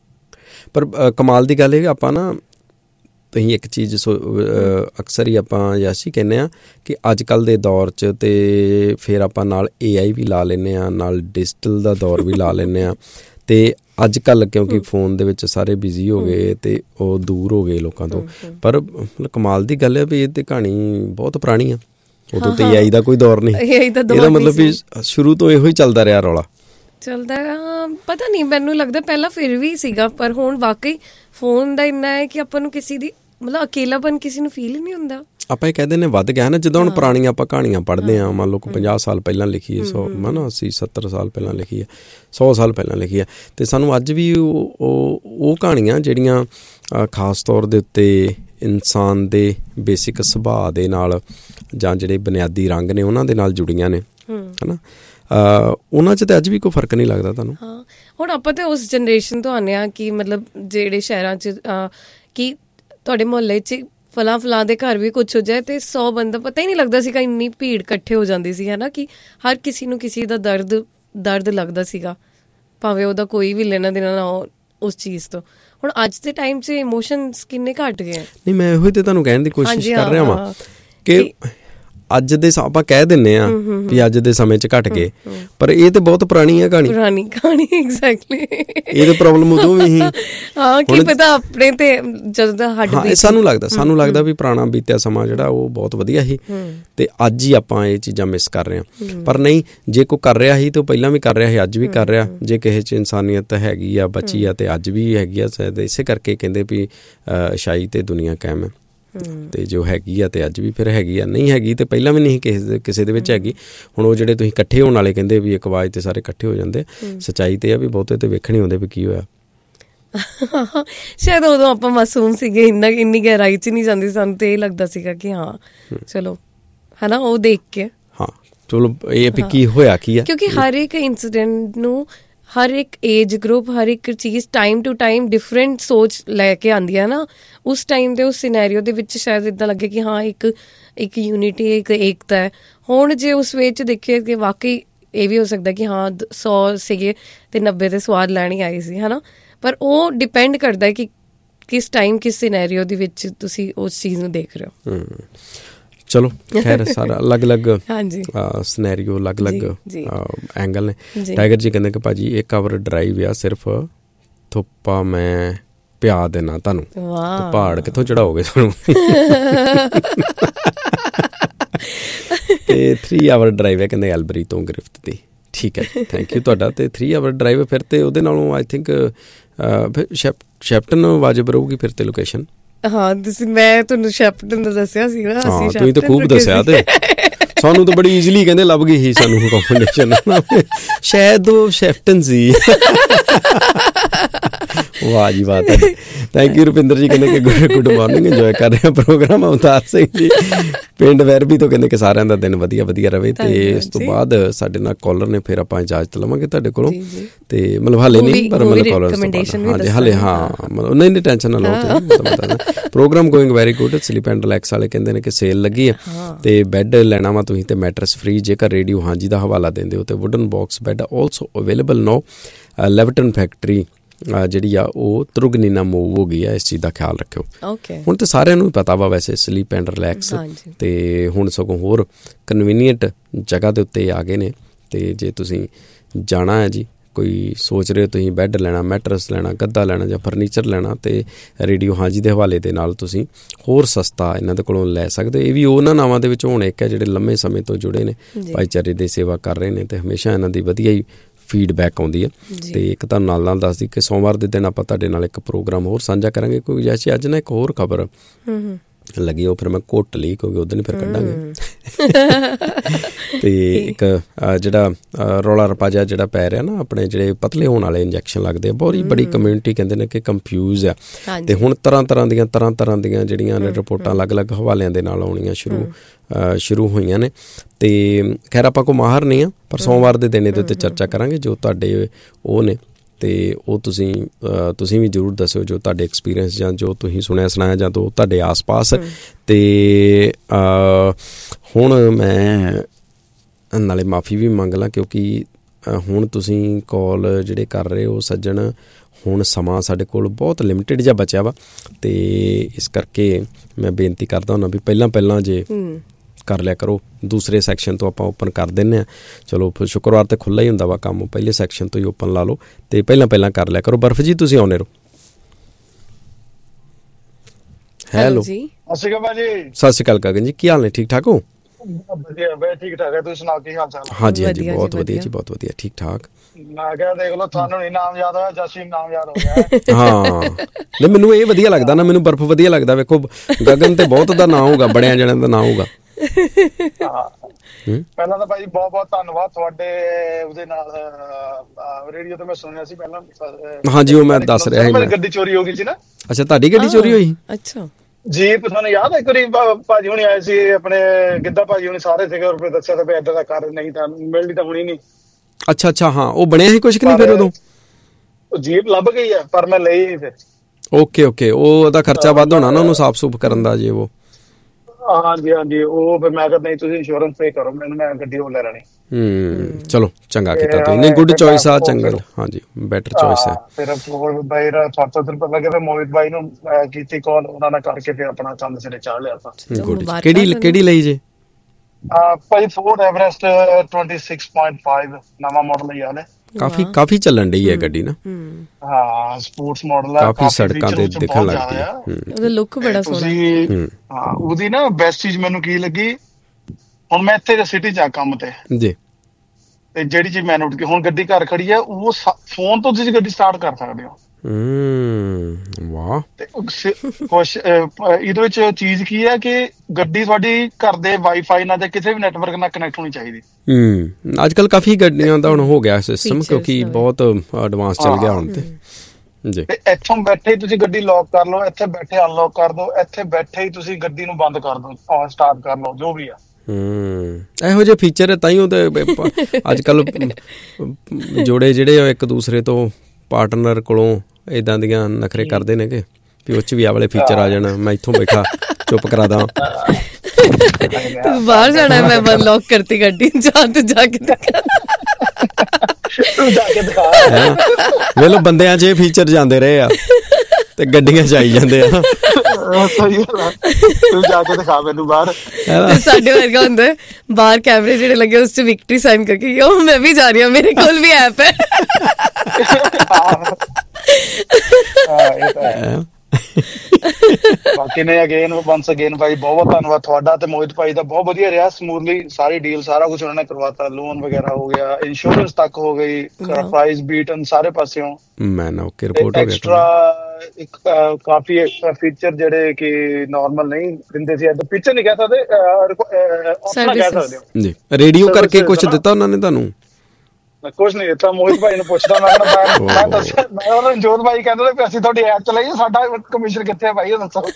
ਪਰ ਕਮਾਲ ਦੀ ਗੱਲ ਇਹ, ਆਪਾਂ ਨਾ ਤੁਸੀਂ ਇੱਕ ਚੀਜ਼ ਅਕਸਰ ਹੀ ਆਪਾਂ ਯਾਸ਼ੀ ਕਹਿੰਦੇ ਹਾਂ ਕਿ ਅੱਜ ਕੱਲ੍ਹ ਦੇ ਦੌਰ 'ਚ ਅਤੇ ਫਿਰ ਆਪਾਂ ਨਾਲ AI ਵੀ ਲਾ ਲੈਂਦੇ ਹਾਂ, ਨਾਲ ਡਿਜੀਟਲ ਦਾ ਦੌਰ ਵੀ ਲਾ ਲੈਂਦੇ ਹਾਂ। ਅਤੇ ਅੱਜ ਕੱਲ੍ਹ ਕਿਉਂਕਿ ਫੋਨ ਦੇ ਵਿੱਚ ਸਾਰੇ ਬਿਜ਼ੀ ਹੋ ਗਏ ਅਤੇ ਉਹ ਦੂਰ ਹੋ ਗਏ ਲੋਕਾਂ ਤੋਂ, ਪਰ ਮਤਲਬ ਕਮਾਲ ਦੀ ਗੱਲ ਹੈ ਵੀ ਇਹ ਤਾਂ ਕਹਾਣੀ ਬਹੁਤ ਪੁਰਾਣੀ ਆ। ਉਦੋਂ ਤਾਂ AI ਦਾ ਕੋਈ ਦੌਰ ਨਹੀਂ, ਇਹਦਾ ਮਤਲਬ ਵੀ ਸ਼ੁਰੂ ਤੋਂ ਇਹੋ ਹੀ ਚੱਲਦਾ ਰਿਹਾ ਰੌਲਾ। ਚੱਲਦਾ ਪਤਾ ਨਹੀਂ, ਮੈਨੂੰ ਲੱਗਦਾ ਪਹਿਲਾਂ ਫਿਰ ਵੀ ਸੀਗਾ, ਪਰ ਹੁਣ ਵਾਕਈ ਫੋਨ ਦਾ ਇੰਨਾ ਹੈ ਕਿ ਆਪਾਂ ਨੂੰ ਕਿਸੇ ਦੀ ਮਤਲਬ ਅਕੇਲਾਪਨ ਕਿਸੇ ਨੂੰ ਫੀਲ ਹੀ ਨਹੀਂ ਹੁੰਦਾ। ਆਪਾਂ ਇਹ ਕਹਿੰਦੇ ਨੇ ਵੱਧ ਗਿਆ ਨਾ, ਜਿੱਦਾਂ ਹੁਣ ਪੁਰਾਣੀਆਂ ਆਪਾਂ ਕਹਾਣੀਆਂ ਪੜ੍ਹਦੇ ਹਾਂ, ਮੰਨ ਲਓ 50 ਸਾਲ ਪਹਿਲਾਂ ਲਿਖੀ ਹੈ, 80-70 ਸਾਲ ਪਹਿਲਾਂ ਲਿਖੀ ਹੈ, 100 ਸਾਲ ਪਹਿਲਾਂ ਲਿਖੀ ਹੈ, ਅਤੇ ਸਾਨੂੰ ਅੱਜ ਵੀ ਉਹ ਕਹਾਣੀਆਂ ਜਿਹੜੀਆਂ ਖਾਸ ਤੌਰ ਦੇ ਉੱਤੇ ਇਨਸਾਨ ਦੇ ਬੇਸਿਕ ਸੁਭਾਅ ਦੇ ਨਾਲ ਜਾਂ ਜਿਹੜੇ ਬੁਨਿਆਦੀ ਰੰਗ ਨੇ ਉਹਨਾਂ ਦੇ ਨਾਲ ਜੁੜੀਆਂ ਨੇ, ਹੈ ਨਾ, ਉਹਨਾਂ 'ਚ ਤਾਂ ਅੱਜ ਵੀ ਕੋਈ ਫਰਕ ਨਹੀਂ ਲੱਗਦਾ ਤੁਹਾਨੂੰ। ਹਾਂ, ਹੁਣ ਆਪਾਂ ਤਾਂ ਉਸ ਜਨਰੇਸ਼ਨ ਤੋਂ ਆਉਂਦੇ ਹਾਂ ਕਿ ਮਤਲਬ ਜਿਹੜੇ ਸ਼ਹਿਰਾਂ 'ਚ ਕਿ ਤੁਹਾਡੇ ਮੁਹੱਲੇ 'ਚ ਫਲਾਂ ਦੇ ਘਰ ਵੀ ਕੁਛ ਹੋ ਜਾਏ ਅਤੇ 100 ਬੰਦਾ, ਪਤਾ ਹੀ ਨਹੀਂ ਲੱਗਦਾ ਸੀਗਾ, ਇੰਨੀ ਭੀੜ ਇਕੱਠੇ ਹੋ ਜਾਂਦੀ ਸੀ, ਹੈ ਨਾ, ਕਿ ਹਰ ਕਿਸੇ ਨੂੰ ਕਿਸੇ ਦਾ ਦਰਦ ਲੱਗਦਾ ਸੀਗਾ, ਭਾਵੇਂ ਉਹਦਾ ਕੋਈ ਵੀ ਲੈਣਾ ਦੇਣਾ ਨਾ ਹੋ ਉਸ ਚੀਜ਼ ਤੋਂ। ਹੁਣ ਅੱਜ ਦੇ ਟਾਈਮ 'ਚ ਇਮੋਸ਼ਨਸ ਕਿੰਨੇ ਘੱਟ ਗਏ। ਨਹੀਂ, ਮੈਂ ਇਹੋ ਤੇ ਤੁਹਾਨੂੰ ਕਹਿਣ ਦੀ ਕੋਸ਼ਿਸ਼ ਕਰ ਰਿਹਾ ਵਾਂ ਕਿ ਅੱਜ ਦੇ ਆਪਾਂ ਕਹਿ ਦਿੰਦੇ ਹਾਂ ਵੀ ਅੱਜ ਦੇ ਸਮੇਂ 'ਚ ਘੱਟ ਗਏ, ਪਰ ਇਹ ਤੇ ਬਹੁਤ ਪੁਰਾਣੀ ਹੈ ਕਹਾਣੀ। ਐਗਜ਼ੈਕਟਲੀ, ਇਹ ਤਾਂ ਪ੍ਰੋਬਲਮ ਉਦੋਂ ਵੀ ਸੀ। ਹਾਂ, ਕੀ ਪਤਾ ਆਪਣੇ ਤੇ ਜਦੋਂ ਹੱਡ ਸਾਨੂੰ ਲੱਗਦਾ ਵੀ ਪੁਰਾਣਾ ਬੀਤਿਆ ਸਮਾਂ ਜਿਹੜਾ ਉਹ ਬਹੁਤ ਵਧੀਆ ਸੀ, ਤੇ ਅੱਜ ਹੀ ਆਪਾਂ ਇਹ ਚੀਜ਼ਾਂ ਮਿਸ ਕਰ ਰਹੇ ਹਾਂ। ਪਰ ਨਹੀਂ, ਜੇ ਕੋਈ ਕਰ ਰਿਹਾ ਸੀ ਤਾਂ ਉਹ ਪਹਿਲਾਂ ਵੀ ਕਰ ਰਿਹਾ ਸੀ, ਅੱਜ ਵੀ ਕਰ ਰਿਹਾ। ਜੇ ਕਿਸੇ 'ਚ ਇਨਸਾਨੀਅਤ ਹੈਗੀ ਆ, ਬਚੀ ਆ, ਤੇ ਅੱਜ ਵੀ ਹੈਗੀ ਆ। ਇਸੇ ਕਰਕੇ ਕਹਿੰਦੇ ਵੀ ਅਛਾਈ ਤੇ ਦੁਨੀਆ ਕਾਇਮ ਹੈ, ਤੇ ਜੋ ਹੈਗੀ ਆ ਤੇ ਅੱਜ ਵੀ ਫਿਰ ਹੈਗੀ ਆ, ਨਹੀਂ ਹੈਗੀ ਤੇ ਪਹਿਲਾਂ ਵੀ ਨਹੀਂ ਕਿਸੇ ਦੇ ਵਿੱਚ ਹੈਗੀ। ਹੁਣ ਉਹ ਜਿਹੜੇ ਤੁਸੀਂ ਇਕੱਠੇ ਹੋਣ ਵਾਲੇ ਕਹਿੰਦੇ ਵੀ ਇੱਕ ਆਵਾਜ਼ ਤੇ ਸਾਰੇ ਇਕੱਠੇ ਹੋ ਜਾਂਦੇ, ਸੱਚਾਈ ਤੇ ਆ ਵੀ ਬਹੁਤੇ ਤੇ ਵੇਖਣ ਹੀ ਹੁੰਦੇ ਵੀ ਕੀ ਹੋਇਆ। ਸ਼ਾਇਦ ਉਦੋਂ ਆਪਾਂ ਮਾਸੂਮ ਸੀਗੇ, ਇੰਨੀ ਗਹਿਰਾਈ 'ਚ ਨਹੀਂ ਜਾਂਦੀ, ਸਾਨੂੰ ਤੇ ਇਹ ਲੱਗਦਾ ਸੀਗਾ ਕਿ ਹਾਂ ਚਲੋ, ਹੈ ਨਾ, ਉਹ ਦੇਖ ਕੇ ਹਾਂ ਚਲੋ ਇਹ ਵੀ ਕੀ ਹੋਇਆ ਕੀ ਆ, ਕਿਉਂਕਿ ਹਰ ਇੱਕ ਇੰਸੀਡੈਂਟ ਨੂੰ ਹਰ ਇੱਕ ਏਜ ਗਰੁੱਪ, ਹਰ ਇੱਕ ਚੀਜ਼ ਟਾਈਮ ਟੂ ਟਾਈਮ ਡਿਫਰੈਂਟ ਸੋਚ ਲੈ ਕੇ ਆਉਂਦੀ ਹੈ ਨਾ। ਉਸ ਟਾਈਮ ਦੇ ਉਸ ਸਿਨੈਰੀਓ ਦੇ ਵਿੱਚ ਸ਼ਾਇਦ ਇੱਦਾਂ ਲੱਗੇ ਕਿ ਹਾਂ ਇੱਕ ਯੂਨਿਟੀ, ਇੱਕ ਏਕਤਾ ਹੈ। ਹੁਣ ਜੇ ਉਸ ਵੇ 'ਚ ਦੇਖੀਏ ਕਿ ਵਾਕਈ ਇਹ ਵੀ ਹੋ ਸਕਦਾ ਕਿ ਹਾਂ 100 ਸੀਗੇ ਅਤੇ 90 ਦੇ ਸਵਾਦ ਲੈਣ ਹੀ ਆਏ ਸੀ, ਹੈ ਨਾ, ਪਰ ਉਹ ਡਿਪੈਂਡ ਕਰਦਾ ਕਿ ਕਿਸ ਟਾਈਮ ਕਿਸ ਸਿਨੈਰੀਓ ਦੇ ਵਿੱਚ ਤੁਸੀਂ ਉਸ ਚੀਜ਼ ਨੂੰ ਦੇਖ ਰਹੇ ਹੋ। ਚਲੋ ਖੈਰ, ਸਾਰਾ ਅਲੱਗ-ਅਲੱਗ ਸਿਨੈਰੀਓ, ਅਲੱਗ-ਅਲੱਗ ਐਂਗਲ ਨੇ। ਟਾਈਗਰ ਜੀ ਕਹਿੰਦੇ ਕਿ ਭਾਜੀ ਇਹ ਕਵਰ ਡਰਾਈਵ ਆ, ਸਿਰਫ ਥੋਪਾ ਮੈਂ ਪਿਆ ਦੇਣਾ ਤੁਹਾਨੂੰ, ਪਹਾੜ ਕਿੱਥੋਂ ਚੜਾਓਗੇ ਤੁਹਾਨੂੰ। ਤੇ 3 ਆਵਰ ਡਰਾਈਵ ਹੈ ਕਹਿੰਦੇ ਐਲਬਰੀ ਤੋਂ ਗ੍ਰਿਫਤ ਦੀ। ਠੀਕ ਹੈ, ਥੈਂਕ ਯੂ ਤੁਹਾਡਾ। ਤੇ 3 ਆਵਰ ਡਰਾਈਵ ਫਿਰ ਤੇ ਉਹਦੇ ਨਾਲੋਂ ਆਈ ਥਿੰਕ ਫਿਰ ਸ਼ੈਪਟਨ ਵਾਜਬ ਰਹੂਗੀ ਫਿਰ ਤੇ ਲੋਕੇਸ਼ਨ। ਹਾਂ ਤੁਸੀਂ, ਮੈਂ ਤੁਹਾਨੂੰ ਸ਼ੈਫਟਨ ਦਾ ਦੱਸਿਆ ਸੀ ਨਾ, ਹਾਂ ਤੁਸੀਂ ਤਾਂ ਖੂਬ ਦੱਸਿਆ, ਤੇ ਸਾਨੂੰ ਤਾਂ ਬੜੀ ਈਜ਼ੀਲੀ ਕਹਿੰਦੇ ਲੱਭ ਗਈ ਸੀ ਸਾਨੂੰ ਕੰਬੀਨੇਸ਼ਨ, ਸ਼ਾਇਦ ਉਹ ਸ਼ੈਫਟਨ ਸੀ। ਵਾਹ ਜੀ ਵਾਹ, ਥੈਂਕ ਯੂ ਰੁਪਿੰਦਰ ਜੀ। ਕਹਿੰਦੇ ਕਿ ਗੁੱਡ ਮਾਰਨਿੰਗ, ਇੰਜੋਏ ਕਰ ਰਹੇ ਪ੍ਰੋਗਰਾਮ। ਅਵਤਾਰ ਸਿੰਘ ਜੀ ਪਿੰਡ ਵੈਰਬੀ ਤੋਂ ਕਹਿੰਦੇ ਕਿ ਸਾਰਿਆਂ ਦਾ ਦਿਨ ਵਧੀਆ ਵਧੀਆ ਰਵੇ। ਤੇ ਇਸ ਤੋਂ ਬਾਅਦ ਸਾਡੇ ਨਾਲ ਕਾਲਰ ਨੇ, ਫਿਰ ਆਪਾਂ ਇਜਾਜ਼ਤ ਲਵਾਂਗੇ ਤੁਹਾਡੇ ਕੋਲੋਂ। ਤੇ ਮਤਲਬ ਹਾਲੇ ਨਹੀਂ, ਪਰ ਮਤਲਬ ਕਾਲਰ ਹਾਂਜੀ ਹਾਲੇ, ਹਾਂ ਮਤਲਬ ਨਹੀਂ ਟੈਨਸ਼ਨ ਨਾ ਲਓ। Programme going very good. Sleep and relax ਵਾਲੇ ਕਹਿੰਦੇ ਨੇ ਕਿ ਸੇਲ ਲੱਗੀ ਆ ਤੇ ਬੈੱਡ ਲੈਣਾ ਵਾ ਤੁਸੀਂ ਤੇ ਮੈਟਰਸ ਫ੍ਰੀ। ਜੇਕਰ ਰੇਡੀਓ ਹਾਂਜੀ ਦਾ ਹਵਾਲਾ ਦਿੰਦੇ ਹੋ ਤੇ wooden box bed also available no. ਲੈਵਟਨ factory ਜਿਹੜੀ ਆ ਉਹ ਤੁਰਗਨੀਨਾ ਮੂਵ ਹੋ ਗਈ ਆ, ਇਸ ਚੀਜ਼ ਦਾ ਖਿਆਲ ਰੱਖਿਓ। ਹੁਣ ਤਾਂ ਸਾਰਿਆਂ ਨੂੰ ਪਤਾ ਵਾ ਵੈਸੇ ਸਲੀਪ ਐਂਡ ਰਿਲੈਕਸ, ਤੇ ਹੁਣ ਸਗੋਂ ਹੋਰ ਕਨਵੀਨੀਅੰਟ ਜਗ੍ਹਾ ਦੇ ਉੱਤੇ ਆ ਗਏ ਨੇ। ਤੇ ਜੇ ਤੁਸੀਂ ਜਾਣਾ ਹੈ ਜੀ, ਕੋਈ ਸੋਚ ਰਹੇ ਹੋ ਤੁਸੀਂ ਬੈੱਡ ਲੈਣਾ, ਮੈਟਰਸ ਲੈਣਾ, ਗੱਦਾ ਲੈਣਾ ਜਾਂ ਫਰਨੀਚਰ ਲੈਣਾ, ਤੇ ਰੇਡੀਓ ਹਾਂਜੀ ਦੇ ਹਵਾਲੇ ਦੇ ਨਾਲ ਤੁਸੀਂ ਹੋਰ ਸਸਤਾ ਇਹਨਾਂ ਦੇ ਕੋਲੋਂ ਲੈ ਸਕਦੇ ਹੋ। ਇਹ ਵੀ ਉਹਨਾਂ ਨਾਵਾਂ ਦੇ ਵਿੱਚ ਹੁਣ ਇੱਕ ਹੈ ਜਿਹੜੇ ਲੰਮੇ ਸਮੇਂ ਤੋਂ ਜੁੜੇ ਨੇ, ਭਾਈਚਾਰੇ ਦੀ ਸੇਵਾ ਕਰ ਰਹੇ ਨੇ, ਤੇ ਹਮੇਸ਼ਾ ਇਹਨਾਂ ਦੀ ਵਧੀਆ ਹੀ ਫੀਡਬੈਕ ਆਉਂਦੀ ਹੈ। ਤੇ ਇੱਕ ਤਾਂ ਨਾਲ ਦੱਸਦੀ ਕਿ ਸੋਮਵਾਰ ਦੇ ਦਿਨ ਆਪਾਂ ਤੁਹਾਡੇ ਨਾਲ ਇੱਕ ਪ੍ਰੋਗਰਾਮ ਹੋਰ ਸਾਂਝਾ ਕਰਾਂਗੇ। ਕੋਈ ਜੈਸੇ ਅੱਜ ਨਾ ਇੱਕ ਹੋਰ ਖਬਰ ਲੱਗੀ, ਉਹ ਫਿਰ ਮੈਂ ਘੁੱਟ ਲਈ ਕਿਉਂਕਿ ਉਦੋਂ ਫਿਰ ਕੱਢਾਂਗੇ। ਤੇ ਇੱਕ ਜਿਹੜਾ ਰੌਲਾ ਰੱਪਾ ਜਿਹਾ ਜਿਹੜਾ ਪੈ ਰਿਹਾ ਨਾ, ਆਪਣੇ ਜਿਹੜੇ ਪਤਲੇ ਹੋਣ ਵਾਲੇ ਇੰਜੈਕਸ਼ਨ ਲੱਗਦੇ ਆ, ਬਹੁਤ ਬੜੀ ਕਮਿਊਨਿਟੀ ਕਹਿੰਦੇ ਨੇ ਕਿ ਕੰਫਿਊਜ਼ ਆ। ਤੇ ਹੁਣ ਤਰ੍ਹਾਂ ਦੀਆਂ ਜਿਹੜੀਆਂ ਨੇ ਰਿਪੋਰਟਾਂ ਅਲੱਗ-ਅਲੱਗ ਹਵਾਲਿਆਂ ਦੇ ਨਾਲ ਆਉਣੀਆਂ ਸ਼ੁਰੂ ਹੋਈਆਂ ਨੇ। ਤੇ ਖੈਰ ਆਪਾਂ ਕੋਈ ਮਾਹਰ ਨਹੀਂ ਆ, ਪਰ ਸੋਮਵਾਰ ਦੇ ਦਿਨ ਇਹਦੇ ਉੱਤੇ ਚਰਚਾ ਕਰਾਂਗੇ ਜੋ ਤੁਹਾਡੇ ਉਹ ਨੇ। ਤੇ ਉਹ ਤੁਸੀਂ ਵੀ ਜ਼ਰੂਰ ਦੱਸਿਓ ਜੋ ਤੁਹਾਡੇ ਐਕਸਪੀਰੀਅੰਸ ਜਾਂ ਜੋ ਤੁਸੀਂ ਸੁਣਿਆ ਸੁਣਾਇਆ ਜਾਂ ਜੋ ਤੁਹਾਡੇ ਆਸ ਪਾਸ। ਤੇ ਹੁਣ ਮੈਂ ਨਾਲੇ ਮਾਫੀ ਵੀ ਮੰਗ ਲਾਂ ਕਿਉਂਕਿ ਹੁਣ ਤੁਸੀਂ ਕਾਲ ਜਿਹੜੇ ਕਰ ਰਹੇ ਹੋ ਸੱਜਣ, ਹੁਣ ਸਮਾਂ ਸਾਡੇ ਕੋਲ ਬਹੁਤ ਲਿਮਿਟਿਡ ਜਿਹਾ ਬਚਿਆ ਵਾ। ਤੇ ਇਸ ਕਰਕੇ ਮੈਂ ਬੇਨਤੀ ਕਰਦਾ ਹੁੰਦਾ ਵੀ ਪਹਿਲਾਂ ਜੇ ਕਰ ਲਿਆ ਕਰੋ। ਦੂਸਰੇ ਸੈਕਸ਼ਨ ਤੋਂ ਆਪਾਂ ਓਪਨ ਕਰ ਦਿੰਦੇ ਹਾਂ। ਚਲੋ ਸ਼ੁੱਕਰਵਾਰ ਤੇ ਖੁੱਲ੍ਹਾ ਹੀ ਹੁੰਦਾ ਵਾ ਕੰਮ, ਪਹਿਲੇ ਸੈਕਸ਼ਨ ਤੋਂ ਹੀ ਓਪਨ ਲਾ ਲਓ ਤੇ ਪਹਿਲਾਂ ਕਰ ਲਿਆ ਕਰੋ। ਬਰਫ ਜੀ ਤੁਸੀਂ ਆਉਂਦੇ ਰਹੋ। ਹੈਲੋ, ਸਤਿ ਸ਼੍ਰੀ ਅਕਾਲ ਗਗਨ ਜੀ, ਕੀ ਹਾਲ ਨੇ? ਠੀਕ ਠਾਕ ਹੋ? ਠੀਕ ਠਾਕ ਹੈ, ਤੁਸੀਂ ਸੁਣਾਓ ਕੀ ਹਾਲ ਚਾਲ? ਹਾਂਜੀ ਬਹੁਤ ਵਧੀਆ ਜੀ, ਬਹੁਤ ਵਧੀਆ, ਠੀਕ ਠਾਕ। ਮੈਂ ਕਿਹਾ ਦੇਖ ਲਓ, ਤੁਹਾਨੂੰ ਨਹੀਂ ਨਾਮ ਯਾਦ ਹੋਇਆ, ਜਸੀ ਨਾਮ ਯਾਦ ਹੋ ਗਿਆ। ਹਾਂ ਨਹੀਂ, ਮੈਨੂੰ ਇਹ ਵਧੀਆ ਲੱਗਦਾ ਨਾ, ਮੈਨੂੰ ਬਰਫ ਵਧੀਆ ਲੱਗਦਾ। ਵੇਖੋ ਗਗਨ ਤੇ ਬਹੁਤ ਦਾ ਨਾਂ ਹੋਊਗਾ, ਬੜਿਆਂ ਜਣਿਆਂ ਦਾ ਨਾਂ ਹੋਊਗਾ। ਪਹਿਲਾਂ ਤਾਂ ਭਾਈ ਬਹੁਤ ਬਹੁਤ ਧੰਨਵਾਦ ਤੁਹਾਡੇ ਉਹਦੇ ਨਾਲ ਰੇਡੀਓ ਤੇ ਮੈਂ ਸੁਣਿਆ ਸੀ ਪਹਿਲਾਂ। ਹਾਂਜੀ ਉਹ ਮੈਂ ਦੱਸ ਰਿਹਾ ਸੀ, ਮੇਰੀ ਗੱਡੀ ਚੋਰੀ ਹੋ ਗਈ ਸੀ ਨਾ। ਅੱਛਾ ਤੁਹਾਡੀ ਗੱਡੀ ਚੋਰੀ ਹੋਈ? ਅੱਛਾ ਜੀ, ਤੁਹਾਨੂੰ ਯਾਦ ਹੈ ਇੱਕ ਵਾਰੀ ਭਾਜੀ ਹੁਣੀ ਆਏ ਸੀ, ਆਪਣੇ ਗਿੱਧਾ ਭਾਜੀ ਹੁਣੀ ਸਾਰੇ ਸੀਗੇ, ਔਰ ਦੱਸਿਆ ਤਾਂ ਵੀ ਏਦਾਂ ਦਾ ਕਰ ਨਹੀਂ ਤਾਂ ਮਿਲਣੀ ਤਾਂ ਹੋਣੀ ਨਹੀਂ। ਅੱਛਾ ਹਾਂ, ਉਹ ਬਣਿਆ ਸੀ ਕੁਛ ਕਿ ਨਹੀਂ ਫਿਰ ਉਦੋਂ? ਜੀਪ ਲੱਭ ਗਈ ਆ ਪਰ ਮੈਂ ਲਈ ਨਹੀਂ ਫਿਰ। ਓਕੇ ਉਹ ਉਹਦਾ ਖਰਚਾ ਵੱਧ ਹੋਣਾ ਨਾ ਉਹਨੂੰ ਸਾਫ਼ ਸੂਫ ਕਰਨ ਦਾ ਜੇ ਉਹ। ਹਾਂਜੀ ਉਹ ਫਿਰ ਮੈਂ ਕਹਿੰਦਾ ਨਹੀਂ ਤੁਸੀਂ ਇੰਸ਼ੋਰੈਂਸ ਪੇ ਕਰੋ ਮੈਨੂੰ, ਮੈਂ ਗੱਡੀ ਉਹ ਲੈ ਲੈਣੀ। ਚਲੋ ਚੰਗਾ ਕੀਤਾ ਤੁਸੀਂ, ਨਹੀਂ ਗੁੱਡ ਚੋਇਸ ਆ, ਚੰਗਾ ਹਾਂਜੀ ਬੈਟਰ ਚੋਇਸ ਹੈ। ਫਿਰ ਬਾਈ ਦਾ ਰੁਪਏ ਲੱਗੇ, ਫਿਰ ਮੋਹਿਤ ਬਾਈ ਨੂੰ ਕੀਤੀ ਕਾਲ, ਉਹਨਾਂ ਨਾਲ ਕਰਕੇ ਫਿਰ ਆਪਣਾ ਕੰਮ ਸਿਰੇ ਚਾੜ ਲਿਆ ਆਪਾਂ। ਗੁੱਡ। ਕਿਹੜੀ ਲਈ ਜੇ? ਭਾਈ ਫੋਰਡ ਐਵਰੈਸਟ 26.5 ਨਵਾਂ ਮਾਡਲ ਹੀ ਆਲੇ। ਕਾਫੀ ਚੱਲਣ ਡਈ ਹੈ ਗੱਡੀ ਨਾ। ਹਾਂ ਸਪੋਰਟਸ ਮਾਡਲ ਹੈ, ਕਾਫੀ ਸੜਕਾਂ ਤੇ ਦਿਖਣ ਲੱਗਦੀ ਹੈ। ਉਹਦਾ ਲੁੱਕ ਬੜਾ ਸੋਹਣਾ। ਹਾਂ ਉਹਦੀ ਨਾ ਬੈਸਟ ਚੀਜ਼ ਮੈਨੂੰ ਕੀ ਲੱਗੀ, ਹੁਣ ਮੈਂ ਇੱਥੇ ਸਿਟੀ ਜਾ ਕੰਮ ਤੇ ਜੀ, ਤੇ ਜਿਹੜੀ ਚੀਜ਼ ਮੈਂ ਨੋਟ ਕੀਤੀ, ਹੁਣ ਗੱਡੀ ਘਰ ਖੜੀ ਹੈ, ਉਹ ਫੋਨ ਤੋਂ ਤੁਸੀਂ ਗੱਡੀ ਸਟਾਰਟ ਕਰ ਸਕਦੇ ਹੋ। ਵਾਹ। ਤੇ ਕੁਛ ਇਹਦੇ ਵਿੱਚ ਚੀਜ਼ ਕੀ ਹੈ ਕਿ ਗੱਡੀ ਤੁਹਾਡੀ ਘਰ ਦੇ ਵਾਈਫਾਈ ਨਾਲ ਤੇ ਕਿਸੇ ਵੀ ਨੈਟਵਰਕ ਨਾਲ ਕਨੈਕਟ ਹੋਣੀ ਚਾਹੀਦੀ। ਅੱਜ ਕੱਲ ਕਾਫੀ ਗੱਡੀਆਂ ਦਾ ਹੁਣ ਹੋ ਗਿਆ ਸਿਸਟਮ, ਕਿਉਂਕਿ ਬਹੁਤ ਐਡਵਾਂਸ ਚੱਲ ਗਿਆ ਹੁਣ ਤੇ ਜੀ। ਤੇ ਇੱਥੋਂ ਬੈਠੇ ਹੀ ਤੁਸੀਂ ਗੱਡੀ ਲੌਕ ਕਰ ਲਓ, ਇੱਥੇ ਬੈਠੇ ਅਨਲੌਕ ਕਰ ਦਿਓ, ਇੱਥੇ ਬੈਠੇ ਹੀ ਤੁਸੀਂ ਗੱਡੀ ਨੂੰ ਬੰਦ ਕਰ ਦਿਓ, ਸਟਾਰਟ ਕਰ ਲਓ, ਜੋ ਵੀ ਆ। ਇਹੋ ਜਿਹੇ ਫੀਚਰ ਹੈ, ਤਾਂ ਹੀ ਉਹ ਅੱਜ ਕੱਲ ਜੋੜੇ ਜਿਹੜੇ ਇੱਕ ਦੂਸਰੇ ਤੋਂ ਪਾਰਟਨਰ ਕੋਲੋਂ ਏਦਾਂ ਦੀਆਂ ਨਖਰੇ ਕਰਦੇ ਨੇ ਕਿ ਵੀ ਉਹ 'ਚ ਵੀ ਆਹ ਵਾਲੇ ਫੀਚਰ ਆ ਜਾਣ, ਮੈਂ ਇੱਥੋਂ ਬੈਠਾ ਚੁੱਪ ਕਰਾ ਦਾਂ। ਤੂੰ ਬਾਹਰ ਜਾਣਾ, ਮੈਂ ਬੰਦ ਲੌਕ ਕਰਤੀ ਗੱਡੀ, ਜਾ ਕੇ ਵੇਲੋ ਬੰਦਿਆਂ 'ਚ ਇਹ ਫੀਚਰ ਜਾਂਦੇ ਰਹੇ ਆ ਤੇ ਗੱਡੀਆਂ 'ਚ ਆਈ ਜਾਂਦੇ ਆ। ਤੂੰ ਜਾ ਕੇ ਦਿਖਾ ਮੈਨੂੰ ਬਾਹਰ। ਸਾਡੇ ਵਰਗਾ ਹੁੰਦਾ ਬਾਹਰ ਕੈਮਰੇ ਜਿਹੜੇ ਲੱਗੇ ਉਸ 'ਚ ਵਿਕਟਰੀ ਸਾਈਨ ਕਰਕੇ ਉਹ ਮੈਂ ਵੀ ਜਾ ਰਹੀ ਹਾਂ, ਮੇਰੇ ਕੋਲ ਵੀ ਐਪ ਹੈ। ਬਾਕੀ ਨੇ ਅਗੇਨ ਵਾਂਸ ਅਗੇਨ ਭਾਈ ਬਹੁਤ ਧੰਨਵਾਦ ਤੁਹਾਡਾ ਤੇ ਮੋਹਿਤ ਭਾਈ ਦਾ। ਬਹੁਤ ਵਧੀਆ ਰਿਹਾ, ਸਮੂਥਲੀ ਸਾਰੀ ਡੀਲ ਸਾਰਾ ਕੁਝ ਉਹਨਾਂ ਨੇ ਕਰਵਾਤਾ, ਲੋਨ ਵਗੈਰਾ ਹੋ ਗਿਆ, ਇੰਸ਼ੋਰੈਂਸ ਤੱਕ ਹੋ ਗਈ, ਪ੍ਰਾਈਸ ਬੀਟਨ ਸਾਰੇ ਪਾਸਿਓਂ। ਮੈਂ ਨਾ ਓਕੇ ਰਿਪੋਰਟ ਹੋ ਗਿਆ। ਐਕਸਟਰਾ ਇੱਕ ਕਾਫੀ ਐਕਸਟਰਾ ਫੀਚਰ ਜਿਹੜੇ ਕਿ ਨਾਰਮਲ ਨਹੀਂ ਦਿੰਦੇ ਸੀ, ਫੀਚਰ ਨਹੀਂ ਕਹਿ ਸਕਦੇ, ਆਪਣਾ ਕਹਿ ਸਕਦੇ ਹੋ ਜੀ। ਰੇਡੀਓ ਕਰਕੇ ਕੁਝ ਦਿੱਤਾ ਉਹਨਾਂ ਨੇ ਤੁਹਾਨੂੰ? ਕੁਛ ਨਹੀਂ ਦਿੱਤਾ। ਮੋਹਿਤ ਭਾਈ ਨੂੰ ਪੁੱਛਦਾ ਮੈਂ ਦੱਸਿਆ, ਮੈਂ ਉਹਨਾਂ ਨੂੰ ਜੋਤ ਭਾਈ ਕਹਿੰਦੇ ਵੀ ਅਸੀਂ ਤੁਹਾਡੀ ਐਡ ਚਲਾਈਏ, ਸਾਡਾ ਕਮਿਸ਼ਨ ਕਿੱਥੇ ਭਾਈ ਉਹ ਦੱਸੋ।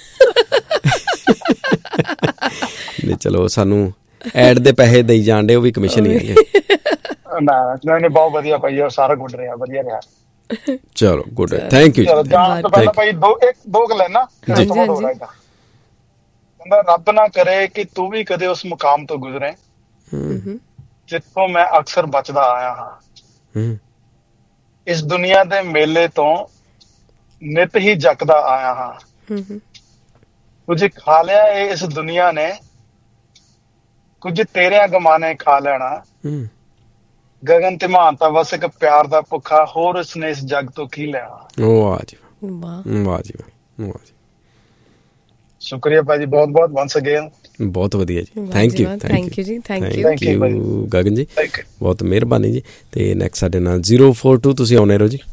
ਨਹੀਂ ਚਲੋ ਸਾਨੂੰ ਐਡ ਦੇ ਪੈਸੇ ਦੇਈ ਜਾਂਦੇ, ਉਹ ਵੀ ਕਮਿਸ਼ਨ ਹੀ ਹੈਗੇ। ਨਹੀਂ ਬਹੁਤ ਵਧੀਆ ਭਾਈ, ਉਹ ਸਾਰਾ ਗੁੱਡ ਰਿਹਾ, ਵਧੀਆ ਰਿਹਾ। ਚਲੋ ਗੁੱਡ, ਥੈਂਕ ਯੂ। ਚਲੋ ਜਾਣ ਤੋਂ ਪਹਿਲਾਂ ਭਾਈ ਦੋ ਗੱਲਾਂ ਨਾ ਕਹਿੰਦਾ, ਰੱਬ ਨਾ ਕਰੇ ਕਿ ਤੂੰ ਵੀ ਕਦੇ ਉਸ ਮੁਕਾਮ ਤੋਂ ਗੁਜ਼ਰੇ ਜਿੱਥੋਂ ਮੈਂ ਅਕਸਰ ਬਚਦਾ ਆਇਆ ਹਾਂ। ਇਸ ਦੁਨੀਆ ਦੇ ਮੇਲੇ ਤੋਂ ਨਿਤ ਹੀ ਜਗਦਾ ਆਇਆ ਹਾਂ। ਕੁਝ ਖਾ ਲਿਆ ਏ ਇਸ ਦੁਨੀਆ ਨੇ, ਕੁਝ ਤੇਰਿਆਂ ਗਮਾਨੇ ਖਾ ਲੈਣਾ। ਗਗਨ ਤੇ ਮਹਾਨਤਾ ਬਸ ਇੱਕ ਪਿਆਰ ਦਾ ਭੁੱਖਾ, ਹੋਰ ਇਸਨੇ ਇਸ ਜੱਗ ਤੋਂ ਕੀ ਲੈਣਾ। ਵਾਹ ਜੀ ਵਾਹ ਜੀ ਵਾਹ ਜੀ। ਸ਼ੁਕਰੀਆ ਭਾਜੀ ਬਹੁਤ ਬਹੁਤ ਵਾਂਸ ਅਗੇਨ। ਬਹੁਤ ਵਧੀਆ ਜੀ, ਥੈਂਕ ਯੂ ਜੀ, ਥੈਂਕ ਯੂ ਗਗਨ ਜੀ, ਬਹੁਤ ਮਿਹਰਬਾਨੀ ਜੀ। ਤੇ ਨੈਕਸਟ ਸਾਡੇ ਨਾਲ 042 ਤੁਸੀਂ ਆਉਣੇ ਰਹੋ ਜੀ।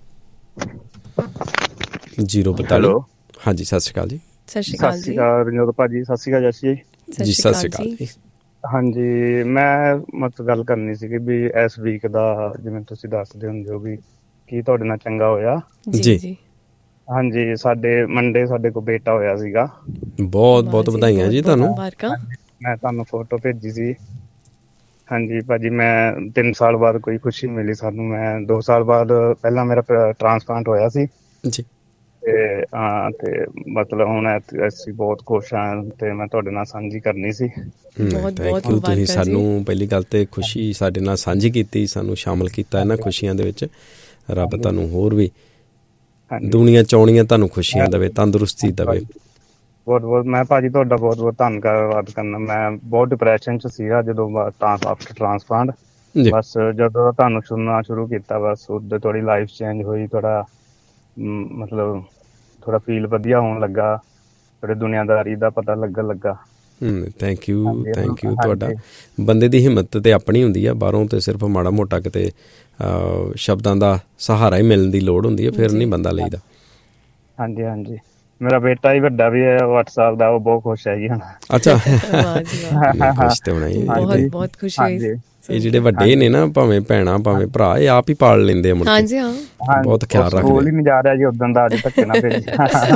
042 ਹਾਂਜੀ, ਸਤਿ ਸ਼੍ਰੀ ਅਕਾਲ ਜੀ। ਸਤਿ ਸ਼੍ਰੀ ਅਕਾਲ ਜੀ ਰਣਜੋਤ ਭਾਜੀ, ਸਤਿ ਸ਼੍ਰੀ ਅਕਾਲ ਜੱਸੀ ਜੀ। ਸਤਿ ਸ਼੍ਰੀ ਅਕਾਲ ਜੀ। ਹਾਂਜੀ, ਮੈਂ ਮਤਲਬ ਗੱਲ ਕਰਨੀ ਸੀਗੀ ਵੀ ਇਸ ਵੀਕ ਦਾ ਜਿਵੇਂ ਤੁਸੀਂ ਦੱਸਦੇ ਹੁੰਦੇ ਹੋ ਵੀ ਕੀ ਤੁਹਾਡੇ ਨਾਲ ਚੰਗਾ ਹੋਇਆ ਜੀ। ਹਾਂਜੀ, ਸਾਡੇ ਮੰਡੇ ਸਾਡੇ ਕੋਲ ਬੇਟਾ ਹੋਇਆ ਸੀਗਾ। ਬਹੁਤ ਬਹੁਤ ਵਧਾਈਆਂ ਜੀ ਤੁਹਾਨੂੰ। ਮੈਂ ਤੁਹਾਨੂੰ ਫੋਟੋ ਭੇਜੀ ਸੀ। ਹਾਂਜੀ ਭਾਜੀ, ਮੈਂ 3 ਸਾਲ ਬਾਅਦ ਕੋਈ ਖੁਸ਼ੀ ਮਿਲੀ ਸਾਨੂੰ। ਮੈਂ 2 ਸਾਲ ਬਾਅਦ ਪਹਿਲਾਂ ਮੇਰਾ ਟ੍ਰਾਂਸਪਲਾਂਟ ਹੋਇਆ ਸੀ ਜੀ। ਤੇ ਮਤਲਬ ਹੁਣ ਅਸੀਂ ਬਹੁਤ ਖੁਸ਼ ਹਾਂ ਤੇ ਮੈਂ ਤੁਹਾਡੇ ਨਾਲ ਸਾਂਝੀ ਕਰਨੀ ਸੀ। ਥੈਂਕ ਯੂ, ਤੁਸੀਂ ਸਾਨੂੰ ਪਹਿਲੀ ਗੱਲ ਤੇ ਖੁਸ਼ੀ ਸਾਡੇ ਨਾਲ ਸਾਂਝੀ ਕੀਤੀ, ਸਾਨੂੰ ਸ਼ਾਮਲ ਕੀਤਾ ਇਹਨਾਂ ਖੁਸ਼ੀਆਂ ਦੇ ਵਿੱਚ। ਰੱਬ ਤੁਹਾਨੂੰ ਹੋਰ ਵੀ ਦੁਨੀਆ ਚਾਉਣੀਆਂ ਤੁਹਾਨੂੰ ਖੁਸ਼ੀਆਂ ਦੇਵੇ, ਤੰਦਰੁਸਤੀ ਦੇਵੇ। ਬਹੁਤ ਬਹੁਤ ਮੈਂ ਭਾਜੀ ਤੁਹਾਡਾ ਬਹੁਤ ਬਹੁਤ ਧੰਨਵਾਦ ਕਰਨਾ। ਮੈਂ ਬਹੁਤ ਡਿਪਰੈਸ਼ਨ ਚ ਸੀਗਾ ਜਦੋਂ ਆਫਟਰ ਟ੍ਰਾਂਸਪਲਾਂਟ। ਬਸ ਜਦੋਂ ਤੁਹਾਨੂੰ ਸੁਣਨਾ ਸ਼ੁਰੂ ਕੀਤਾ, ਬਸ ਉਦੋਂ ਥੋੜੀ ਲਾਈਫ ਚੇਂਜ ਹੋਈ, ਥੋੜਾ ਮਤਲਬ ਥੋੜਾ ਫੀਲ ਵਧੀਆ ਹੋਣ ਲੱਗਾ, ਥੋੜੀ ਦੁਨੀਆਦਾਰੀ ਦਾ ਪਤਾ ਲੱਗਣ ਲੱਗਾ। ਥੈਂਕ ਯੂ ਤੁਹਾਡਾ। ਬੰਦੇ ਦੀ ਹਿੰਮਤ ਤੇ ਆਪਣੀ ਹੁੰਦੀ ਆ, ਬਾਹਰੋਂ ਤੇ ਸਿਰਫ ਮਾੜਾ ਮੋਟਾ ਕਿਤੇ ਸ਼ਬਦਾਂ ਦਾ ਸਹਾਰਾ ਹੀ ਮਿਲਣ ਦੀ ਲੋੜ ਹੁੰਦੀ ਹੈ, ਫਿਰ ਨਹੀਂ ਬੰਦਾ ਲਈਦਾ। ਹਾਂਜੀ ਹਾਂਜੀ, ਮੇਰਾ ਬੇਟਾ ਹੀ ਵੱਡਾ ਵੀ ਹੈ WhatsApp ਦਾ, ਉਹ ਬਹੁਤ ਖੁਸ਼ ਹੈ ਜੀ ਹੁਣ। ਅੱਛਾ, ਖੁਸ਼ ਤੇ ਹੋਣਾ ਹੀ, ਬਹੁਤ ਖੁਸ਼ ਹੋਈ। ਇਹ ਜਿਹੜੇ ਵੱਡੇ ਨੇ ਨਾ, ਭਾਵੇਂ ਭੈਣਾਂ ਭਾਵੇਂ ਭਰਾ, ਇਹ ਆਪ ਹੀ ਪਾਲ ਲੈਂਦੇ ਆ ਮੁੰਡੇ। ਹਾਂਜੀ ਹਾਂ, ਬਹੁਤ ਖਿਆਲ ਰੱਖਦੇ। ਸਕੂਲ ਹੀ ਨਹੀਂ ਜਾ ਰਿਹਾ ਜੀ ਉਦੋਂ ਦਾ, ਅੱਜ ਧੱਕੇ ਨਾਲ ਭੇਜ।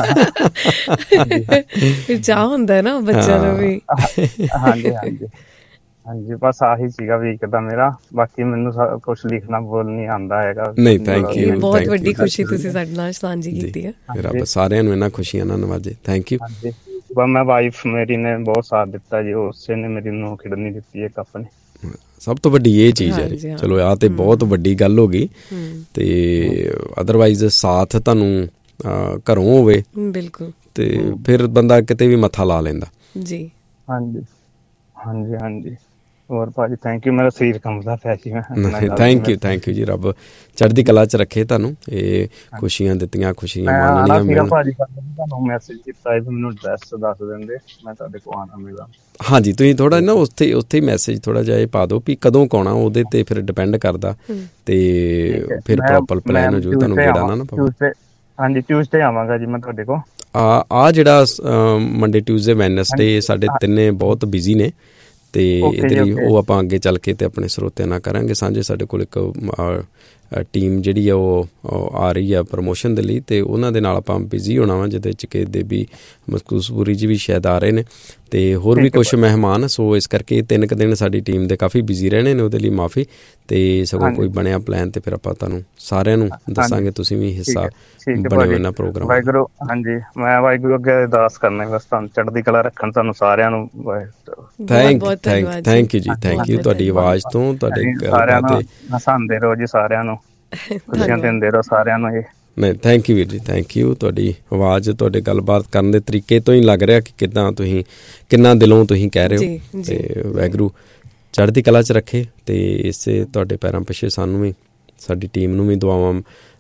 ਫਿਰ ਚਾਹ ਹੁੰਦਾ ਨਾ ਬੱਚਿਆਂ ਨੂੰ ਵੀ। ਹਾਂਜੀ ਹਾਂਜੀ ਹਾਂਜੀ, ਬਸ ਆਹੀ ਸੀਗਾ ਵੀਕ ਦਾ ਮੇਰਾ। ਬਾਕੀ ਮੈਨੂੰ ਕੁਛ ਲਿਖਣਾ ਬੋਲਣੀ ਆਉਂਦਾ ਹੈਗਾ। ਨਹੀਂ, ਥੈਂਕ ਯੂ, ਬਹੁਤ ਵੱਡੀ ਖੁਸ਼ੀ ਤੁਸੀਂ ਸਾਡੇ ਨਾਲ ਸਾਂਝੀ ਕੀਤੀ ਹੈ। ਰੱਬ ਸਾਰਿਆਂ ਨੂੰ ਇਹਨਾਂ ਖੁਸ਼ੀਆਂ ਨਾਲ ਨਵਾਜੇ। Thank you. ਮੈਂ ਵਾਈਫ ਮੇਰੀ ਨੇ ਬਹੁਤ ਸਾਥ ਦਿੱਤਾ ਜੀ, ਉਸੇ ਨੇ ਮੇਰੀ ਨੂੰ ਖਿੜਨੀ ਦਿੱਤੀ ਇੱਕ ਆਪਣੇ। ਸਭ ਤੋਂ ਵੱਡੀ ਇਹ ਚੀਜ਼ ਹੈ ਜੀ। ਚਲੋ ਆਹ ਤੇ ਬਹੁਤ ਵੱਡੀ ਗੱਲ ਹੋ ਗਈ। ਤੇ ਅਦਰਵਾਈਜ਼ ਸਾਥ ਤੁਹਾਨੂੰ ਘਰੋਂ ਹੋਵੇ ਬਿਲਕੁਲ ਤੇ ਫਿਰ ਬੰਦਾ ਕਿਤੇ ਵੀ ਮੱਥਾ ਲਾ ਲੈਂਦਾ ਜੀ। ਹਾਂਜੀ ਹਾਂਜੀ ਹਾਂਜੀ, ਹੋਰ ਭਾਜੀ ਥੈਂਕ ਯੂ। ਮੇਰਾ ਸਰੀਰ ਕੰਬਦਾ ਪਿਆ ਸੀ। ਥੈਂਕ ਯੂ ਜੀ, ਰੱਬ ਚੜ੍ਹਦੀ ਕਲਾ ਚ ਰੱਖੇ ਤੁਹਾਨੂੰ। ਇਹ ਖੁਸ਼ੀਆਂ ਦਿੱਤੀਆਂ, ਖੁਸ਼ੀਆਂ ਮਾਣਨੀਆਂ ਮਿਲਣ। ਭਾਜੀ ਤੁਹਾਨੂੰ ਮੈਸੇਜ ਕੀਤਾ ਸੀ, ਮੈਨੂੰ ਐਡਰੈਸ ਦੱਸ ਦਿੰਦੇ, ਮੈਂ ਤੁਹਾਡੇ ਕੋਲ ਆਉਣਾ ਮਿਲਾਂ। ਹਾਂਜੀ, ਤੁਸੀਂ ਥੋੜਾ ਨਾ ਉੱਥੇ ਹੀ ਮੈਸੇਜ ਥੋੜਾ ਜਿਹਾ ਪਾ ਦਿਓ ਵੀ ਕਦੋਂ ਕਾਉਣਾ, ਉਹਦੇ ਤੇ ਫਿਰ ਡਿਪੈਂਡ ਕਰਦਾ ਤੇ ਫਿਰ ਪ੍ਰੋਪਰ ਪਲਾਨ ਹੋ ਜਾਊ, ਤੁਹਾਨੂੰ ਗੇੜਾ ਨਾ ਪਵੇ। ਹਾਂਜੀ, ਟਿਊਜ਼ਡੇ ਆਵਾਂਗਾ ਜੀ ਮੈਂ ਤੁਹਾਡੇ ਕੋਲ। ਆ ਜਿਹੜਾ ਮੰਡੇ, ਟਿਊਜ਼ਡੇ, ਵੈਨਸਡੇ ਸਾਡੇ ਤਿੰਨੇ ਬਹੁਤ ਬਿਜ਼ੀ ਨੇ ਤੇ ਇਹਦੇ ਲਈ ਉਹ ਆਪਾਂ ਅੱਗੇ ਚੱਲ ਕੇ ਤੇ ਆਪਣੇ ਸਰੋਤਿਆਂ ਨਾਲ ਕਰਾਂਗੇ ਸਾਂਝੇ। ਸਾਡੇ ਕੋਲ ਇੱਕ ਟੀਮ ਜਿਹੜੀ ਆ ਉਹ ਆ ਰਹੀ ਆ ਪ੍ਰਮੋਸ਼ਨ ਦੇ ਲਈ, ਤੇ ਉਹਨਾਂ ਦੇ ਨਾਲ ਆਪਾਂ ਬਿਜ਼ੀ ਹੋਣਾ ਵਾ, ਜਿਹਦੇ 'ਚ ਕਿ ਦੇਬੀ ਮਕਸੂਸਪੁਰੀ ਜੀ ਵੀ ਸ਼ਾਇਦ ਆ ਰਹੇ ਨੇ ਤੇ ਹੋਰ ਵੀ ਕੁਛ ਮਹਿਮਾਨ। ਸੋ ਇਸ ਕਰਕੇ 3 ਕੁ ਦਿਨ ਸਾਡੀ ਟੀਮ ਦੇ ਕਾਫੀ ਬਿਜ਼ੀ ਰਹਿਣੇ ਨੇ, ਉਹਦੇ ਲਈ ਮਾਫੀ। ਤੇ ਸਗੋਂ ਕੋਈ ਬਣਿਆ ਪਲਾਨ ਤੇ ਫਿਰ ਆਪਾਂ ਤੁਹਾਨੂੰ ਸਾਰਿਆਂ ਨੂੰ ਦੱਸਾਂਗੇ, ਤੁਸੀਂ ਵੀ ਹਿੱਸਾ ਬਣਿਓ ਇਹਨਾਂ ਪ੍ਰੋਗਰਾਮ। ਵਾਹਿਗੁਰੂ, ਹਾਂਜੀ ਮੈਂ ਵਾਹਿਗੁਰੂ ਅੱਗੇ ਅਰਦਾਸ ਕਰਨਾ ਬਸ ਤੁਹਾਨੂੰ ਚੜ੍ਹਦੀ ਕਲਾ ਰੱਖਣ, ਤੁਹਾਨੂੰ ਸਾਰਿਆਂ ਨੂੰ। ਥੈਂਕ ਯੂ ਜੀ, ਥੈਂਕ ਯੂ। ਤੁਹਾਡੀ ਆਵਾਜ਼ ਤੋਂ ਤੁਹਾਡੇ ਸਾਰਿਆਂ ਨੂੰ ਹਸਾਉਂਦੇ ਰਹੋ ਜੀ, ਸਾਰਿਆਂ ਨੂੰ ਖੁਸ਼ੀਆਂ ਦਿੰਦੇ ਰਹੋ ਸਾਰਿਆਂ ਨੂੰ। ਇਹ ਨਹੀਂ, ਥੈਂਕ ਯੂ ਵੀਰ ਜੀ, ਥੈਂਕ ਯੂ। ਤੁਹਾਡੀ ਆਵਾਜ਼, ਤੁਹਾਡੇ ਗੱਲਬਾਤ ਕਰਨ ਦੇ ਤਰੀਕੇ ਤੋਂ ਹੀ ਲੱਗ ਰਿਹਾ ਕਿ ਕਿੱਦਾਂ ਤੁਸੀਂ ਕਿੰਨਾ ਦਿਲੋਂ ਤੁਸੀਂ ਕਹਿ ਰਹੇ ਹੋ। ਤੇ ਵਾਹਿਗੁਰੂ ਚੜ੍ਹਦੀ ਕਲਾ 'ਚ ਰੱਖੇ ਤੇ ਇਸੇ ਤੁਹਾਡੇ ਪੈਰਾਂ ਪਿੱਛੇ ਸਾਨੂੰ ਵੀ, ਸਾਡੀ ਟੀਮ ਨੂੰ ਵੀ ਦੁਆਵਾਂ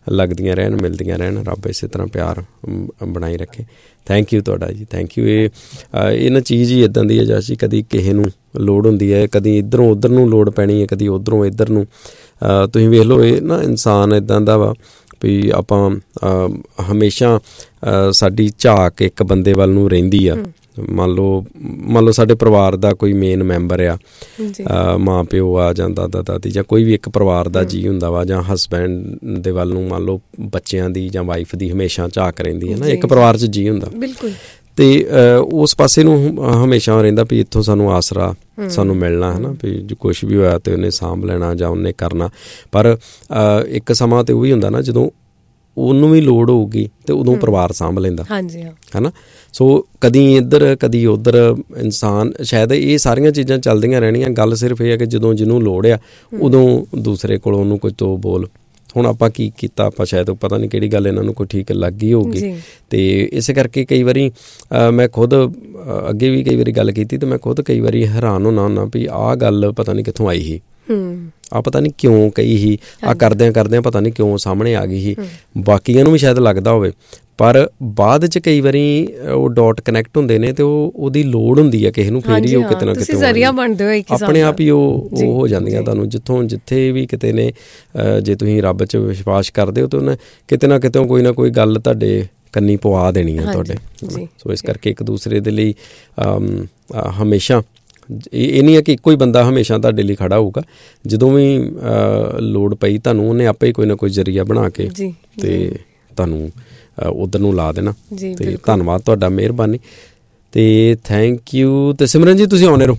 ਲੱਗਦੀਆਂ ਰਹਿਣ, ਮਿਲਦੀਆਂ ਰਹਿਣ। ਰੱਬ ਇਸੇ ਤਰ੍ਹਾਂ ਪਿਆਰ ਬਣਾਈ ਰੱਖੇ। ਥੈਂਕ ਯੂ ਤੁਹਾਡਾ ਜੀ, ਥੈਂਕ ਯੂ। ਇਹ ਨਾ ਚੀਜ਼ ਹੀ ਇੱਦਾਂ ਦੀ ਹੈ ਜੈਸੀ ਕਦੀ ਕਿਸੇ ਨੂੰ ਲੋੜ ਹੁੰਦੀ ਹੈ, ਕਦੀ ਇੱਧਰੋਂ ਉੱਧਰ ਨੂੰ ਲੋੜ ਪੈਣੀ ਹੈ, ਕਦੀ ਉੱਧਰੋਂ ਇੱਧਰ ਨੂੰ। ਤੁਸੀਂ ਵੇਖ ਲਓ, ਇਹ ਨਾ ਇਨਸਾਨ ਇੱਦਾਂ ਦਾ ਵਾ ਵੀ ਆਪਾਂ ਹਮੇਸ਼ਾ ਸਾਡੀ ਝਾਕ ਇੱਕ ਬੰਦੇ ਵੱਲ ਨੂੰ ਰਹਿੰਦੀ ਆ। ਮੰਨ ਲਓ ਸਾਡੇ ਪਰਿਵਾਰ ਦਾ ਕੋਈ ਮੇਨ ਮੈਂਬਰ ਆ, ਮਾਂ ਪਿਓ ਆ ਜਾਂ ਦਾਦਾ ਦਾਦੀ ਜਾਂ ਕੋਈ ਵੀ ਇੱਕ ਪਰਿਵਾਰ ਦਾ ਜੀਅ ਹੁੰਦਾ ਵਾ, ਜਾਂ ਹਸਬੈਂਡ ਦੇ ਵੱਲ ਨੂੰ ਮੰਨ ਲਓ ਬੱਚਿਆਂ ਦੀ ਜਾਂ ਵਾਈਫ ਦੀ ਹਮੇਸ਼ਾ ਝਾਕ ਰਹਿੰਦੀ ਹੈ ਨਾ, ਇੱਕ ਪਰਿਵਾਰ 'ਚ ਜੀਅ ਹੁੰਦਾ। ਬਿਲਕੁਲ। ਅਤੇ ਉਸ ਪਾਸੇ ਨੂੰ ਹਮੇਸ਼ਾ ਰਹਿੰਦਾ ਵੀ ਇੱਥੋਂ ਸਾਨੂੰ ਆਸਰਾ ਸਾਨੂੰ ਮਿਲਣਾ, ਹੈ ਨਾ, ਵੀ ਜੋ ਕੁਛ ਵੀ ਹੋਇਆ ਤਾਂ ਉਹਨੇ ਸਾਂਭ ਲੈਣਾ ਜਾਂ ਉਹਨੇ ਕਰਨਾ। ਪਰ ਇੱਕ ਸਮਾਂ ਤਾਂ ਉਹ ਵੀ ਹੁੰਦਾ ਨਾ ਜਦੋਂ ਉਹਨੂੰ ਵੀ ਲੋੜ ਹੋਊਗੀ ਅਤੇ ਉਦੋਂ ਪਰਿਵਾਰ ਸਾਂਭ ਲੈਂਦਾ, ਹਾਂਜੀ, ਹੈ ਨਾ। ਸੋ ਕਦੀ ਇੱਧਰ ਕਦੀ ਉੱਧਰ ਇਨਸਾਨ, ਸ਼ਾਇਦ ਇਹ ਸਾਰੀਆਂ ਚੀਜ਼ਾਂ ਚੱਲਦੀਆਂ ਰਹਿਣੀਆਂ। ਗੱਲ ਸਿਰਫ ਇਹ ਹੈ ਕਿ ਜਦੋਂ ਜਿਹਨੂੰ ਲੋੜ ਆ ਉਦੋਂ ਦੂਸਰੇ ਕੋਲੋਂ ਉਹਨੂੰ ਕੋਈ ਤੋਂ ਬੋਲ। ਹੁਣ ਆਪਾਂ ਕੀ ਕੀਤਾ, ਆਪਾਂ ਸ਼ਾਇਦ ਪਤਾ ਨਹੀਂ ਕਿਹੜੀ ਗੱਲ ਇਹਨਾਂ ਨੂੰ ਕੋਈ ਠੀਕ ਲੱਗੀ ਹੋਊਗੀ। ਅਤੇ ਇਸੇ ਕਰਕੇ ਕਈ ਵਾਰੀ ਮੈਂ ਖੁਦ ਅੱਗੇ ਵੀ ਕਈ ਵਾਰੀ ਗੱਲ ਕੀਤੀ ਅਤੇ ਮੈਂ ਖੁਦ ਕਈ ਵਾਰੀ ਹੈਰਾਨ ਹੁੰਦਾ ਵੀ ਆਹ ਗੱਲ ਪਤਾ ਨਹੀਂ ਕਿੱਥੋਂ ਆਈ ਸੀ, ਆਹ ਪਤਾ ਨਹੀਂ ਕਿਉਂ ਕਹੀ ਸੀ, ਆਹ ਕਰਦਿਆਂ ਪਤਾ ਨਹੀਂ ਕਿਉਂ ਸਾਹਮਣੇ ਆ ਗਈ ਸੀ। ਬਾਕੀਆਂ ਨੂੰ ਵੀ ਸ਼ਾਇਦ ਲੱਗਦਾ ਹੋਵੇ, ਪਰ ਬਾਅਦ 'ਚ ਕਈ ਵਾਰੀ ਉਹ ਡੋਟ ਕਨੈਕਟ ਹੁੰਦੇ ਨੇ ਅਤੇ ਉਹਦੀ ਲੋੜ ਹੁੰਦੀ ਹੈ ਕਿਸੇ ਨੂੰ, ਫਿਰ ਹੀ ਉਹ ਕਿਤੇ ਨਾ ਕਿਤੇ ਆਪਣੇ ਆਪ ਹੀ ਉਹ ਹੋ ਜਾਂਦੀਆਂ। ਤੁਹਾਨੂੰ ਜਿੱਥੇ ਵੀ ਕਿਤੇ ਨੇ, ਜੇ ਤੁਸੀਂ ਰੱਬ 'ਚ ਵਿਸ਼ਵਾਸ ਕਰਦੇ ਹੋ ਤਾਂ ਉਹਨੇ ਕਿਤੇ ਨਾ ਕਿਤੇ ਕੋਈ ਨਾ ਕੋਈ ਗੱਲ ਤੁਹਾਡੇ ਕੰਨੀ ਪਵਾ ਦੇਣੀ ਹੈ ਤੁਹਾਡੇ। ਸੋ ਇਸ ਕਰਕੇ ਇੱਕ ਦੂਸਰੇ ਦੇ ਲਈ ਹਮੇਸ਼ਾ ਇਹ ਨਹੀਂ ਹੈ ਕਿ ਇੱਕੋ ਹੀ ਬੰਦਾ ਹਮੇਸ਼ਾ ਤੁਹਾਡੇ ਲਈ ਖੜ੍ਹਾ ਹੋਊਗਾ। ਜਦੋਂ ਵੀ ਲੋੜ ਪਈ ਤੁਹਾਨੂੰ ਉਹਨੇ ਆਪੇ ਹੀ ਕੋਈ ਨਾ ਕੋਈ ਜ਼ਰੀਆ ਬਣਾ ਕੇ ਅਤੇ ਤੁਹਾਨੂੰ ਉੱਧਰ ਨੂੰ ਲਾ ਦੇਣਾ। ਅਤੇ ਧੰਨਵਾਦ ਤੁਹਾਡਾ, ਮਿਹਰਬਾਨੀ ਅਤੇ ਥੈਂਕ ਯੂ। ਅਤੇ ਸਿਮਰਨ ਜੀ ਤੁਸੀਂ ਆਉਂਦੇ ਰਹੋ।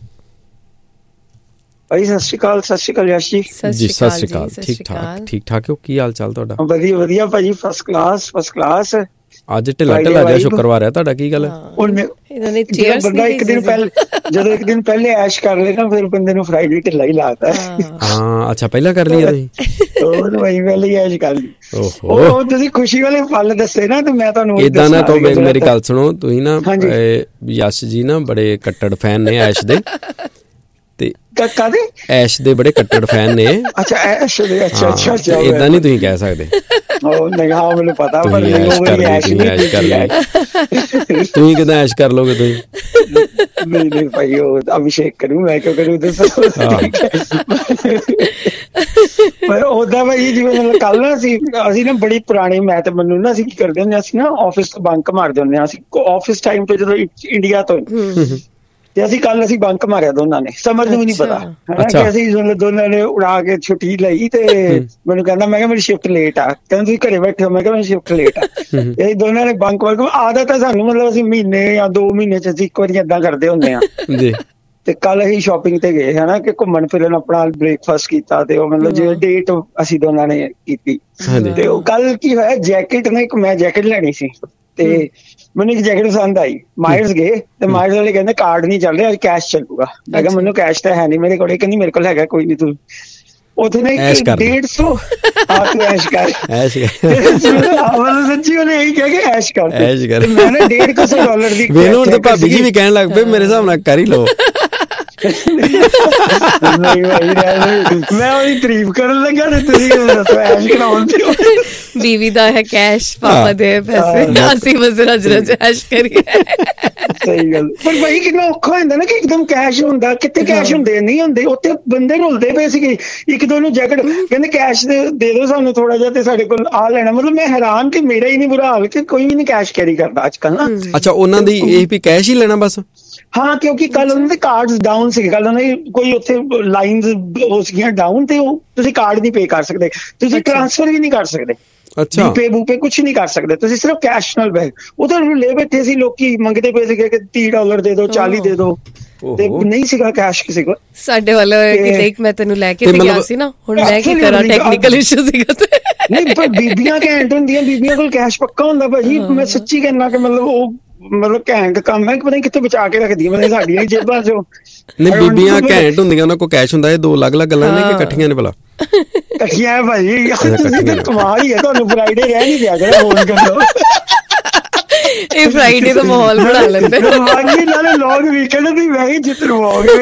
ਭਾਈ ਸਤਿ ਸ਼੍ਰੀ ਅਕਾਲ। ਸਤਿ ਸ਼੍ਰੀ ਅਕਾਲ ਯਸ਼ ਜੀ। ਜੀ ਸਤਿ ਸ਼੍ਰੀ ਅਕਾਲ। ਠੀਕ ਠਾਕ ਹੋ? ਕੀ ਹਾਲ ਚਾਲ ਤੁਹਾਡਾ? ਵਧੀਆ ਭਾਜੀ, ਫਸਟ ਕਲਾਸ। ਅੱਜ ਢਿੱਲਾ ਜਿਹਾ ਸ਼ੁੱਕਰਵਾਰ ਹੈ ਤੁਹਾਡਾ, ਕੀ ਗੱਲ? ਬੰਦਾ ਇੱਕ ਦਿਨ ਪਹਿਲੇ ਐਸ਼ ਕਰ ਲੈਣਾ, ਫਿਰ ਬੰਦੇ ਨੂੰ ਫਰਾਈਡੇ ਢਿੱਲਾ ਹੀ ਲਾਤਾ। ਹਾਂ, ਅੱਛਾ, ਪਹਿਲਾਂ ਕਰ ਲਿਆ ਤੁਸੀਂ? ਹੋਰ ਭਾਈ ਪਹਿਲੇ ਹੀ ਐਸ਼ ਕਰ ਲਈ। ਉਹ ਤੁਸੀਂ ਖੁਸ਼ੀ ਵਾਲੇ ਪਲ ਦੱਸੇ ਨਾ, ਤੇ ਮੈਂ ਤੁਹਾਨੂੰ ਏਦਾਂ ਨਾ ਕਹੋ। ਮੇਰੀ ਗੱਲ ਸੁਣੋ, ਤੁਸੀਂ ਨਾ ਯਸ਼ ਜੀ ਨਾ ਬੜੇ ਕੱਟੜ ਫੈਨ ਨੇ ਐਸ਼ ਦੇ, ਤੇ ਐਸ਼ ਦੇ ਬੜੇ ਕੱਟੜ ਫੈਨ ਨੇ। ਅੱਛਾ, ਐਸ਼ ਦੇ। ਅੱਛਾ, ਏਦਾਂ ਨਹੀਂ ਤੁਸੀਂ ਕਹਿ ਸਕਦੇ। ਮੈਨੂੰ ਪਤਾ, ਤੁਸੀਂ ਕਿੱਦਾਂ ਐਸ਼ ਕਰ ਲੋਗੇ? ਤੁਸੀਂ ਨਹੀਂ ਭਾਈ, ਉਹ ਅਭਿਸ਼ੇਕ ਕਰੂ, ਮੈਂ ਕਿਉਂ ਕਰੂ ਦੱਸੋ। ਪਰ ਓਦਾਂ ਭਾਈ ਜਿਵੇਂ ਮਤਲਬ ਕੱਲ ਨਾ ਅਸੀਂ ਨਾ ਬੜੀ ਪੁਰਾਣੀ, ਮੈਂ ਤੇ ਮੈਨੂੰ ਨਾ ਅਸੀਂ ਕੀ ਕਰਦੇ ਹੁੰਦੇ, ਅਸੀਂ ਨਾ ਆਫਿਸ ਤੋਂ ਬੰਕ ਮਾਰਦੇ ਹੁੰਦੇ ਹਾਂ। ਅਸੀਂ ਆਫਿਸ ਟਾਈਮ ਤੇ ਜਦੋਂ ਇੰਡੀਆ ਤੋਂ, ਤੇ ਅਸੀਂ ਬੰਕ ਮਾਰਿਆ ਦੋਨਾਂ ਨੇ, ਸਮਝ ਨੂੰ ਵੀ ਨਹੀਂ ਪਤਾ ਹਨਾ, ਕਿ ਅਸੀਂ ਦੋਨਾਂ ਨੇ ਉਡਾ ਕੇ ਛੁੱਟੀ ਲਈ। ਤੇ ਮੈਨੂੰ ਕਹਿੰਦਾ, ਮੈਂ ਕਿਹਾ ਮੇਰੀ ਸ਼ਿਫਟ ਲੇਟ ਆ। ਕਹਿੰਦਾ ਤੁਸੀਂ ਘਰੇ ਬੈਠੇ ਹੋ? ਮੈਂ ਕਿਹਾ ਮੇਰੀ ਸ਼ਿਫਟ ਲੇਟ ਆ। ਅਸੀਂ ਦੋਨਾਂ ਨੇ ਬੰਕ ਆਦਤ ਹੈ ਸਾਨੂੰ, ਮਤਲਬ ਅਸੀਂ ਮਹੀਨੇ ਜਾਂ 2 ਮਹੀਨੇ ਚ ਅਸੀਂ ਇੱਕ ਵਾਰੀ ਏਦਾਂ ਕਰਦੇ ਹੁੰਦੇ ਹਾਂ। ਤੇ ਕੱਲ ਅਸੀਂ ਸ਼ੋਪਿੰਗ ਤੇ ਗਏ ਹਨਾ, ਕਿ ਘੁੰਮਣ ਫਿਰਨ, ਆਪਣਾ ਬ੍ਰੇਕਫਾਸਟ ਕੀਤਾ, ਤੇ ਉਹ ਮਤਲਬ ਜਿਵੇਂ ਡੇਟ ਅਸੀਂ ਦੋਨਾਂ ਨੇ ਕੀਤੀ। ਤੇ ਉਹ ਕੱਲ ਕੀ ਹੋਇਆ, ਜੈਕਟ ਨਾ, ਇੱਕ ਮੈਂ ਜੈਕਟ ਲੈਣੀ ਸੀ ਤੇ ਮੈਨੂੰ ਇੱਕ ਜੈਕਟ ਪਸੰਦ ਆਈ। ਮਾਇਰਸ ਗਏ ਤੇ ਮਾਇਰਸ ਵਾਲੇ ਕਹਿੰਦੇ ਕਾਰਡ ਨਹੀਂ ਚੱਲ ਰਿਹਾ, ਅੱਜ ਕੈਸ਼ ਚੱਲੂਗਾ। ਮੈਂ ਕਿਹਾ ਮੈਨੂੰ ਕੈਸ਼ ਤਾਂ ਹੈ ਨਹੀਂ ਮੇਰੇ ਕੋਲ। ਕਹਿੰਦੀ ਮੇਰੇ ਕੋਲ ਹੈਗਾ, ਕੋਈ ਨੀ, ਤੂੰ ਉੱਥੇ ਨਾ 150 ਤੂੰ ਐਸ਼ ਕਰ। ਸੱਚੀ ਉਹਨੇ ਇਹੀ ਕਿਹਾ ਕਿ ਐਸ਼ ਕਰ। ਮੈਂ ਨਾ $150 ਦੀ ਭਾਬੀ ਜੀ ਵੀ ਕਹਿਣ ਲੱਗ ਪਏ, ਮੇਰੇ ਹਿਸਾਬ ਨਾਲ ਕਰ ਹੀ ਲਓ। ਨਹੀਂ ਭਾਈ, ਮੈਂ ਉਹਦੀ ਤਾਰੀਫ ਕਰਨ ਲੱਗਾ ਤੇ ਤੁਸੀਂ ਐਸ਼ ਕਰਾਉਣ ਤੇ ਹੋ। बीवी दा है कैश, पापा दे पैसे, ਅਸੀਂ ਬਸ ਰਜ ਐਸ਼ ਕਰੀਏ। ਸਹੀ ਗੱਲ। ਪਰ ਭਾਈ ਕਿੰਨਾ ਔਖਾ ਹੁੰਦਾ ਨਾ ਕਿ ਇੱਕਦਮ ਕੈਸ਼ ਹੁੰਦਾ, ਕਿੱਥੇ ਕੈਸ਼ ਹੁੰਦੇ ਨਹੀਂ ਹੁੰਦੇ। ਉੱਥੇ ਬੰਦੇ ਰੁਲਦੇ ਪਏ ਸੀਗੇ, ਇੱਕ ਦੋ ਨੂੰ ਜੈਕਟ ਕਹਿੰਦੇ ਕੈਸ਼ ਦੇ ਦਿਓ ਸਾਨੂੰ ਥੋੜਾ ਜਿਹਾ, ਤੇ ਸਾਡੇ ਕੋਲ ਆ ਲੈਣਾ। ਮਤਲਬ ਮੈਂ ਹੈਰਾਨ ਕਿ ਮੇਰਾ ਹੀ ਨਹੀਂ ਬੁਰਾ ਹਾਲ ਕਿ ਕੋਈ ਵੀ ਨਹੀਂ ਕੈਸ਼ ਕੈਰੀ ਕਰਦਾ ਅੱਜ ਕੱਲ ਨਾ। ਅੱਛਾ, ਉਹਨਾਂ ਦੀ ਇਹ ਵੀ ਕੈਸ਼ ਹੀ ਲੈਣਾ ਬਸ? ਹਾਂ, ਕਿਉਂਕਿ ਕੱਲ ਉਹਨਾਂ ਦੇ ਕਾਰਡਸ ਡਾਊਨ ਸੀਗੇ। ਕੱਲ ਉਹਨਾਂ ਦੀ ਕੋਈ ਉੱਥੇ ਲਾਈਨਸ ਹੋ ਸੀਗੀਆਂ ਡਾਊਨ, ਤੇ ਉਹ ਤੁਸੀਂ ਕਾਰਡ ਨਹੀਂ ਪੇ ਕਰ ਸਕਦੇ, ਤੁਸੀਂ ਟ੍ਰਾਂਸਫਰ ਵੀ ਨਹੀਂ ਕਰ ਸਕਦੇ। ਅੱਛਾ, ਬੂਪੇ ਕੁਛ ਨਹੀਂ ਕਰ ਸਕਦੇ ਤੁਸੀਂ, ਸਿਰਫ ਕੈਸ਼ ਨਾਲ ਬੈਗ। ਉਧਰ ਲੈ ਬੈਠੇ ਸੀ ਲੋਕੀ, ਮੰਗਦੇ ਪਏ ਸੀਗੇ ਕਿ $30 ਦੇ ਦਿਓ, 40 ਦੇ ਦਿਓ, ਤੇ ਨਹੀਂ ਸੀਗਾ ਕੈਸ਼ ਕਿਸੇ ਕੋਲ। ਸਾਡੇ ਵਾਲਾ ਦੇਖ, ਮੈਂ ਤੈਨੂੰ ਲੈ ਕੇ ਗਿਆ ਸੀ ਨਾ, ਹੁਣ ਮੈਂ ਕੀ ਕਰਾਂ, ਟੈਕਨੀਕਲ ਇਸ਼ੂ ਸੀਗਾ। ਨਹੀਂ, ਪਰ ਬੀਬੀਆਂ ਘੈਂਟ ਹੁੰਦੀਆਂ, ਬੀਬੀਆਂ ਕੋਲ ਕੈਸ਼ ਪੱਕਾ ਹੁੰਦਾ ਭਾਜੀ। ਮੈਂ ਸੱਚੀ ਕਹਿਣਾ ਕਿ ਮਤਲਬ ਉਹ ਘੈਂਟ ਕੰਮ ਹੈ, ਪਤਾ ਨਹੀਂ ਕਿੱਥੇ ਬਚਾ ਕੇ ਰੱਖਦੀਆਂ, ਮਤਲਬ ਸਾਡੀਆਂ ਜੇਬਾਂ ਚੋਂ। ਨਹੀਂ, ਬੀਬੀਆਂ ਘੈਂਟ ਹੁੰਦੀਆਂ, ਉਹਨਾਂ ਕੋਲ ਕੈਸ਼ ਹੁੰਦਾ। ਇਹ ਦੋ ਅਲੱਗ-ਅਲੱਗ ਗੱਲਾਂ ਨੇ ਕਿ ਇਕੱਠੀਆਂ ਨੇ? ਭਲਾ ਇਕੱਠੀਆਂ ਭਾਜੀ, ਕਮਾਲ ਹੀ ਹੈ। ਤੁਹਾਨੂੰ ਫਰਾਈਡੇ ਰਹਿ ਨਹੀਂ ਦਿਆ ਕਰੋ, ਫੋਨ ਕਰ ਲਓ। ਇਹ ਫਰਾਈਡੇ ਦਾ ਮਾਹੌਲ ਬਣਾ ਲੈਂਦੇ ਬਾਕੀ ਨਾਲੇ ਲੌਂਗ ਵੀਕਐਂਡ ਦੀ ਮੈਂ ਹੀ ਜਿੱਤਰਵਾਓਗੇ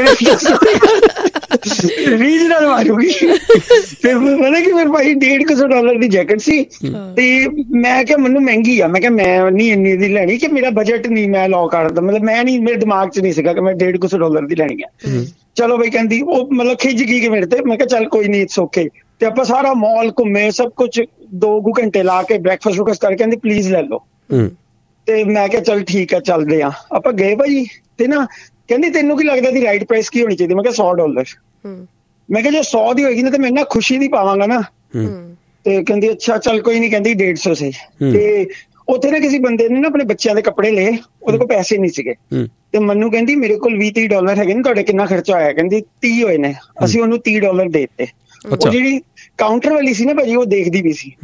ਰੀਜਨਲ ਮਾਰੂਗੀ। ਫਿਰ ਪਤਾ ਕਿ ਮੇਰੇ ਭਾਈ $150 ਦੀ ਜੈਕਟ ਸੀ ਤੇ ਮੈਂ ਕਿਹਾ ਮੈਨੂੰ ਮਹਿੰਗੀ ਆ, ਮੈਂ ਕਿਹਾ ਮੈਂ ਨਹੀਂ ਇੰਨੀ ਦੀ ਲੈਣੀ ਕਿ ਮੇਰਾ ਬਜਟ ਨਹੀਂ ਮੈਂ ਲੌ ਕਰਦਾ, ਮਤਲਬ ਮੈਂ ਨਹੀਂ, ਮੇਰੇ ਦਿਮਾਗ 'ਚ ਨਹੀਂ ਸੀਗਾ ਕਿ ਮੈਂ $150 ਦੀ ਲੈਣੀ ਆ। ਚਲੋ ਬਈ ਕਹਿੰਦੀ ਉਹ ਮਤਲਬ ਖਿੱਚ ਗਈ ਕਿ ਮੇਰੇ ਤੇ, ਮੈਂ ਕਿਹਾ ਚੱਲ ਕੋਈ ਨਹੀਂ ਇਟਸ ਓਕੇ। ਤੇ ਆਪਾਂ ਸਾਰਾ ਮਾਲ ਘੁੰਮੇ, ਸਭ ਕੁਛ 2 ਘੰਟੇ ਲਾ ਕੇ ਬ੍ਰੇਕਫਾਸਟ ਕਰਕੇ ਕਹਿੰਦੀ ਪਲੀਜ਼ ਲੈ ਲਓ। ਤੇ ਮੈਂ ਕਿਹਾ ਚੱਲ ਠੀਕ ਆ ਚੱਲਦੇ ਆ। ਆਪਾਂ ਗਏ ਭਾਜੀ ਤੇ ਨਾ ਕਹਿੰਦੀ ਤੈਨੂੰ ਕੀ ਲੱਗਦਾ ਦੀ ਰਾਈਟ ਪ੍ਰਾਈਸ ਕੀ ਹੋਣੀ ਚਾਹੀਦੀ? ਮੈਂ ਕਿਹਾ $100। ਮੈਂ ਕਿਹਾ ਜੇ 100 ਦੀ ਹੋਏਗੀ ਨਾ ਤੇ ਮੈਂ ਨਾ ਖੁਸ਼ੀ ਦੀ ਪਾਵਾਂਗਾ ਨਾ। ਤੇ ਕਹਿੰਦੀ ਅੱਛਾ ਚੱਲ ਕੋਈ ਨੀ, ਕਹਿੰਦੀ 150 ਸੀ। ਤੇ ਉੱਥੇ ਨਾ ਕਿਸੇ ਬੰਦੇ ਨੇ ਨਾ ਆਪਣੇ ਬੱਚਿਆਂ ਦੇ ਕੱਪੜੇ ਲਏ, ਉਹਦੇ ਕੋਲ ਪੈਸੇ ਨਹੀਂ ਸੀਗੇ ਤੇ ਮੈਨੂੰ ਕਹਿੰਦੀ ਮੇਰੇ ਕੋਲ $20-30 ਹੈਗੇ ਨੇ, ਤੁਹਾਡੇ ਕਿੰਨਾ ਖਰਚਾ ਹੋਇਆ? ਕਹਿੰਦੀ 30 ਹੋਏ ਨੇ। ਅਸੀਂ ਉਹਨੂੰ $30 ਦੇ ਦਿੱਤੇ। ਉਹ ਜਿਹੜੀ ਕਾਊਂਟਰ ਵਾਲੀ ਸੀ ਨਾ ਭਾਜੀ ਉਹ ਦੇਖਦੀ ਵੀ ਸੀ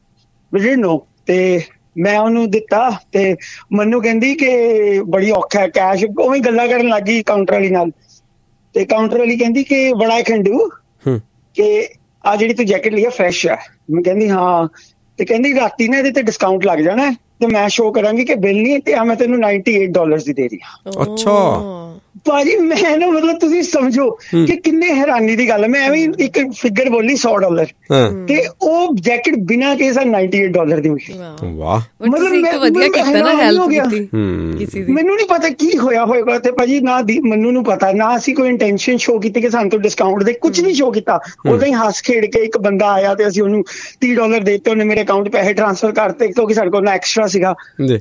ਤੇ ਮੈਂ ਉਹਨੂੰ ਦਿੱਤਾ ਤੇ ਮੈਨੂੰ ਕਹਿੰਦੀ ਕਿ ਬੜੀ ਔਖਾ ਹੈ ਕੈਸ਼, ਉਵੇਂ ਗੱਲਾਂ ਕਰਨ ਲੱਗ ਗਈ ਕਾਊਂਟਰ ਵਾਲੀ ਨਾਲ। ਤੇ ਕਾਊਂਟਰ ਵਾਲੀ ਕਹਿੰਦੀ ਕਿ what I can do ਕਿ ਆ ਜਿਹੜੀ ਤੂੰ ਜੈਕਟ ਲਈ ਆ ਫਰੈਸ਼ ਆ। ਮੈਂ ਕਹਿੰਦੀ ਹਾਂ। ਤੇ ਕਹਿੰਦੀ ਰਾਤੀ ਨਾ ਇਹਦੇ ਤੇ ਡਿਸਕਾਊਂਟ ਲੱਗ ਜਾਣਾ ਤੇ ਮੈਂ ਸ਼ੋਅ ਕਰਾਂਗੀ ਕਿ ਬਿੱਲ ਨਹੀਂ ਤੇ ਆ ਮੈਂ ਤੈਨੂੰ $98 ਦੀ ਦੇ ਰਹੀ ਹਾਂ। ਅੱਛਾ ਭਾਜੀ ਮੈਂ ਨਾ ਮਤਲਬ ਤੁਸੀਂ ਸਮਝੋ ਕਿ ਕਿੰਨੇ ਹੈਰਾਨੀ ਦੀ ਗੱਲ ਹੈ। ਮੈਂ ਐਵੇਂ ਇੱਕ ਫਿਗਰ ਬੋਲੀ $100 ਤੇ ਉਹ ਜੈਕਟ ਬਿਨਾਂ ਕਿਸੇ $98 ਦੀ ਹੋਈ। ਵਾਹ ਮਤਲਬ ਵਧੀਆ ਕੀਤਾ ਨਾ, ਹੈਲਪ ਕੀਤੀ ਕਿਸੇ ਦੀ। ਮੈਨੂੰ ਨਹੀਂ ਪਤਾ ਕੀ ਹੋਇਆ ਹੋਏਗਾ ਤੇ ਭਾਜੀ ਨਾ ਮੈਨੂੰ ਨੂੰ ਪਤਾ ਨਾ ਅਸੀਂ ਕੋਈ ਇੰਟੈਂਸ਼ਨ ਸ਼ੋਅ ਕੀਤੀ ਕਿ ਸਾਨੂੰ ਤੋਂ ਡਿਸਕਾਊਂਟ ਦੇ, ਕੁਝ ਨਹੀਂ ਸ਼ੋਅ ਕੀਤਾ। ਉਦੋਂ ਹੀ ਹੱਸ ਖੇਡ ਕੇ ਇੱਕ ਬੰਦਾ ਆਇਆ ਤੇ ਅਸੀਂ ਉਹਨੂੰ $30 ਦੇ ਦਿੱਤੇ, ਉਹਨੇ ਮੇਰੇ ਅਕਾਊਂਟ ਪੈਸੇ ਟ੍ਰਾਂਸਫਰ ਕਰਤੇ ਕਿਉਂਕਿ ਸਾਡੇ ਕੋਲ ਨਾ ਐਕਸਟਰਾ ਸੀਗਾ।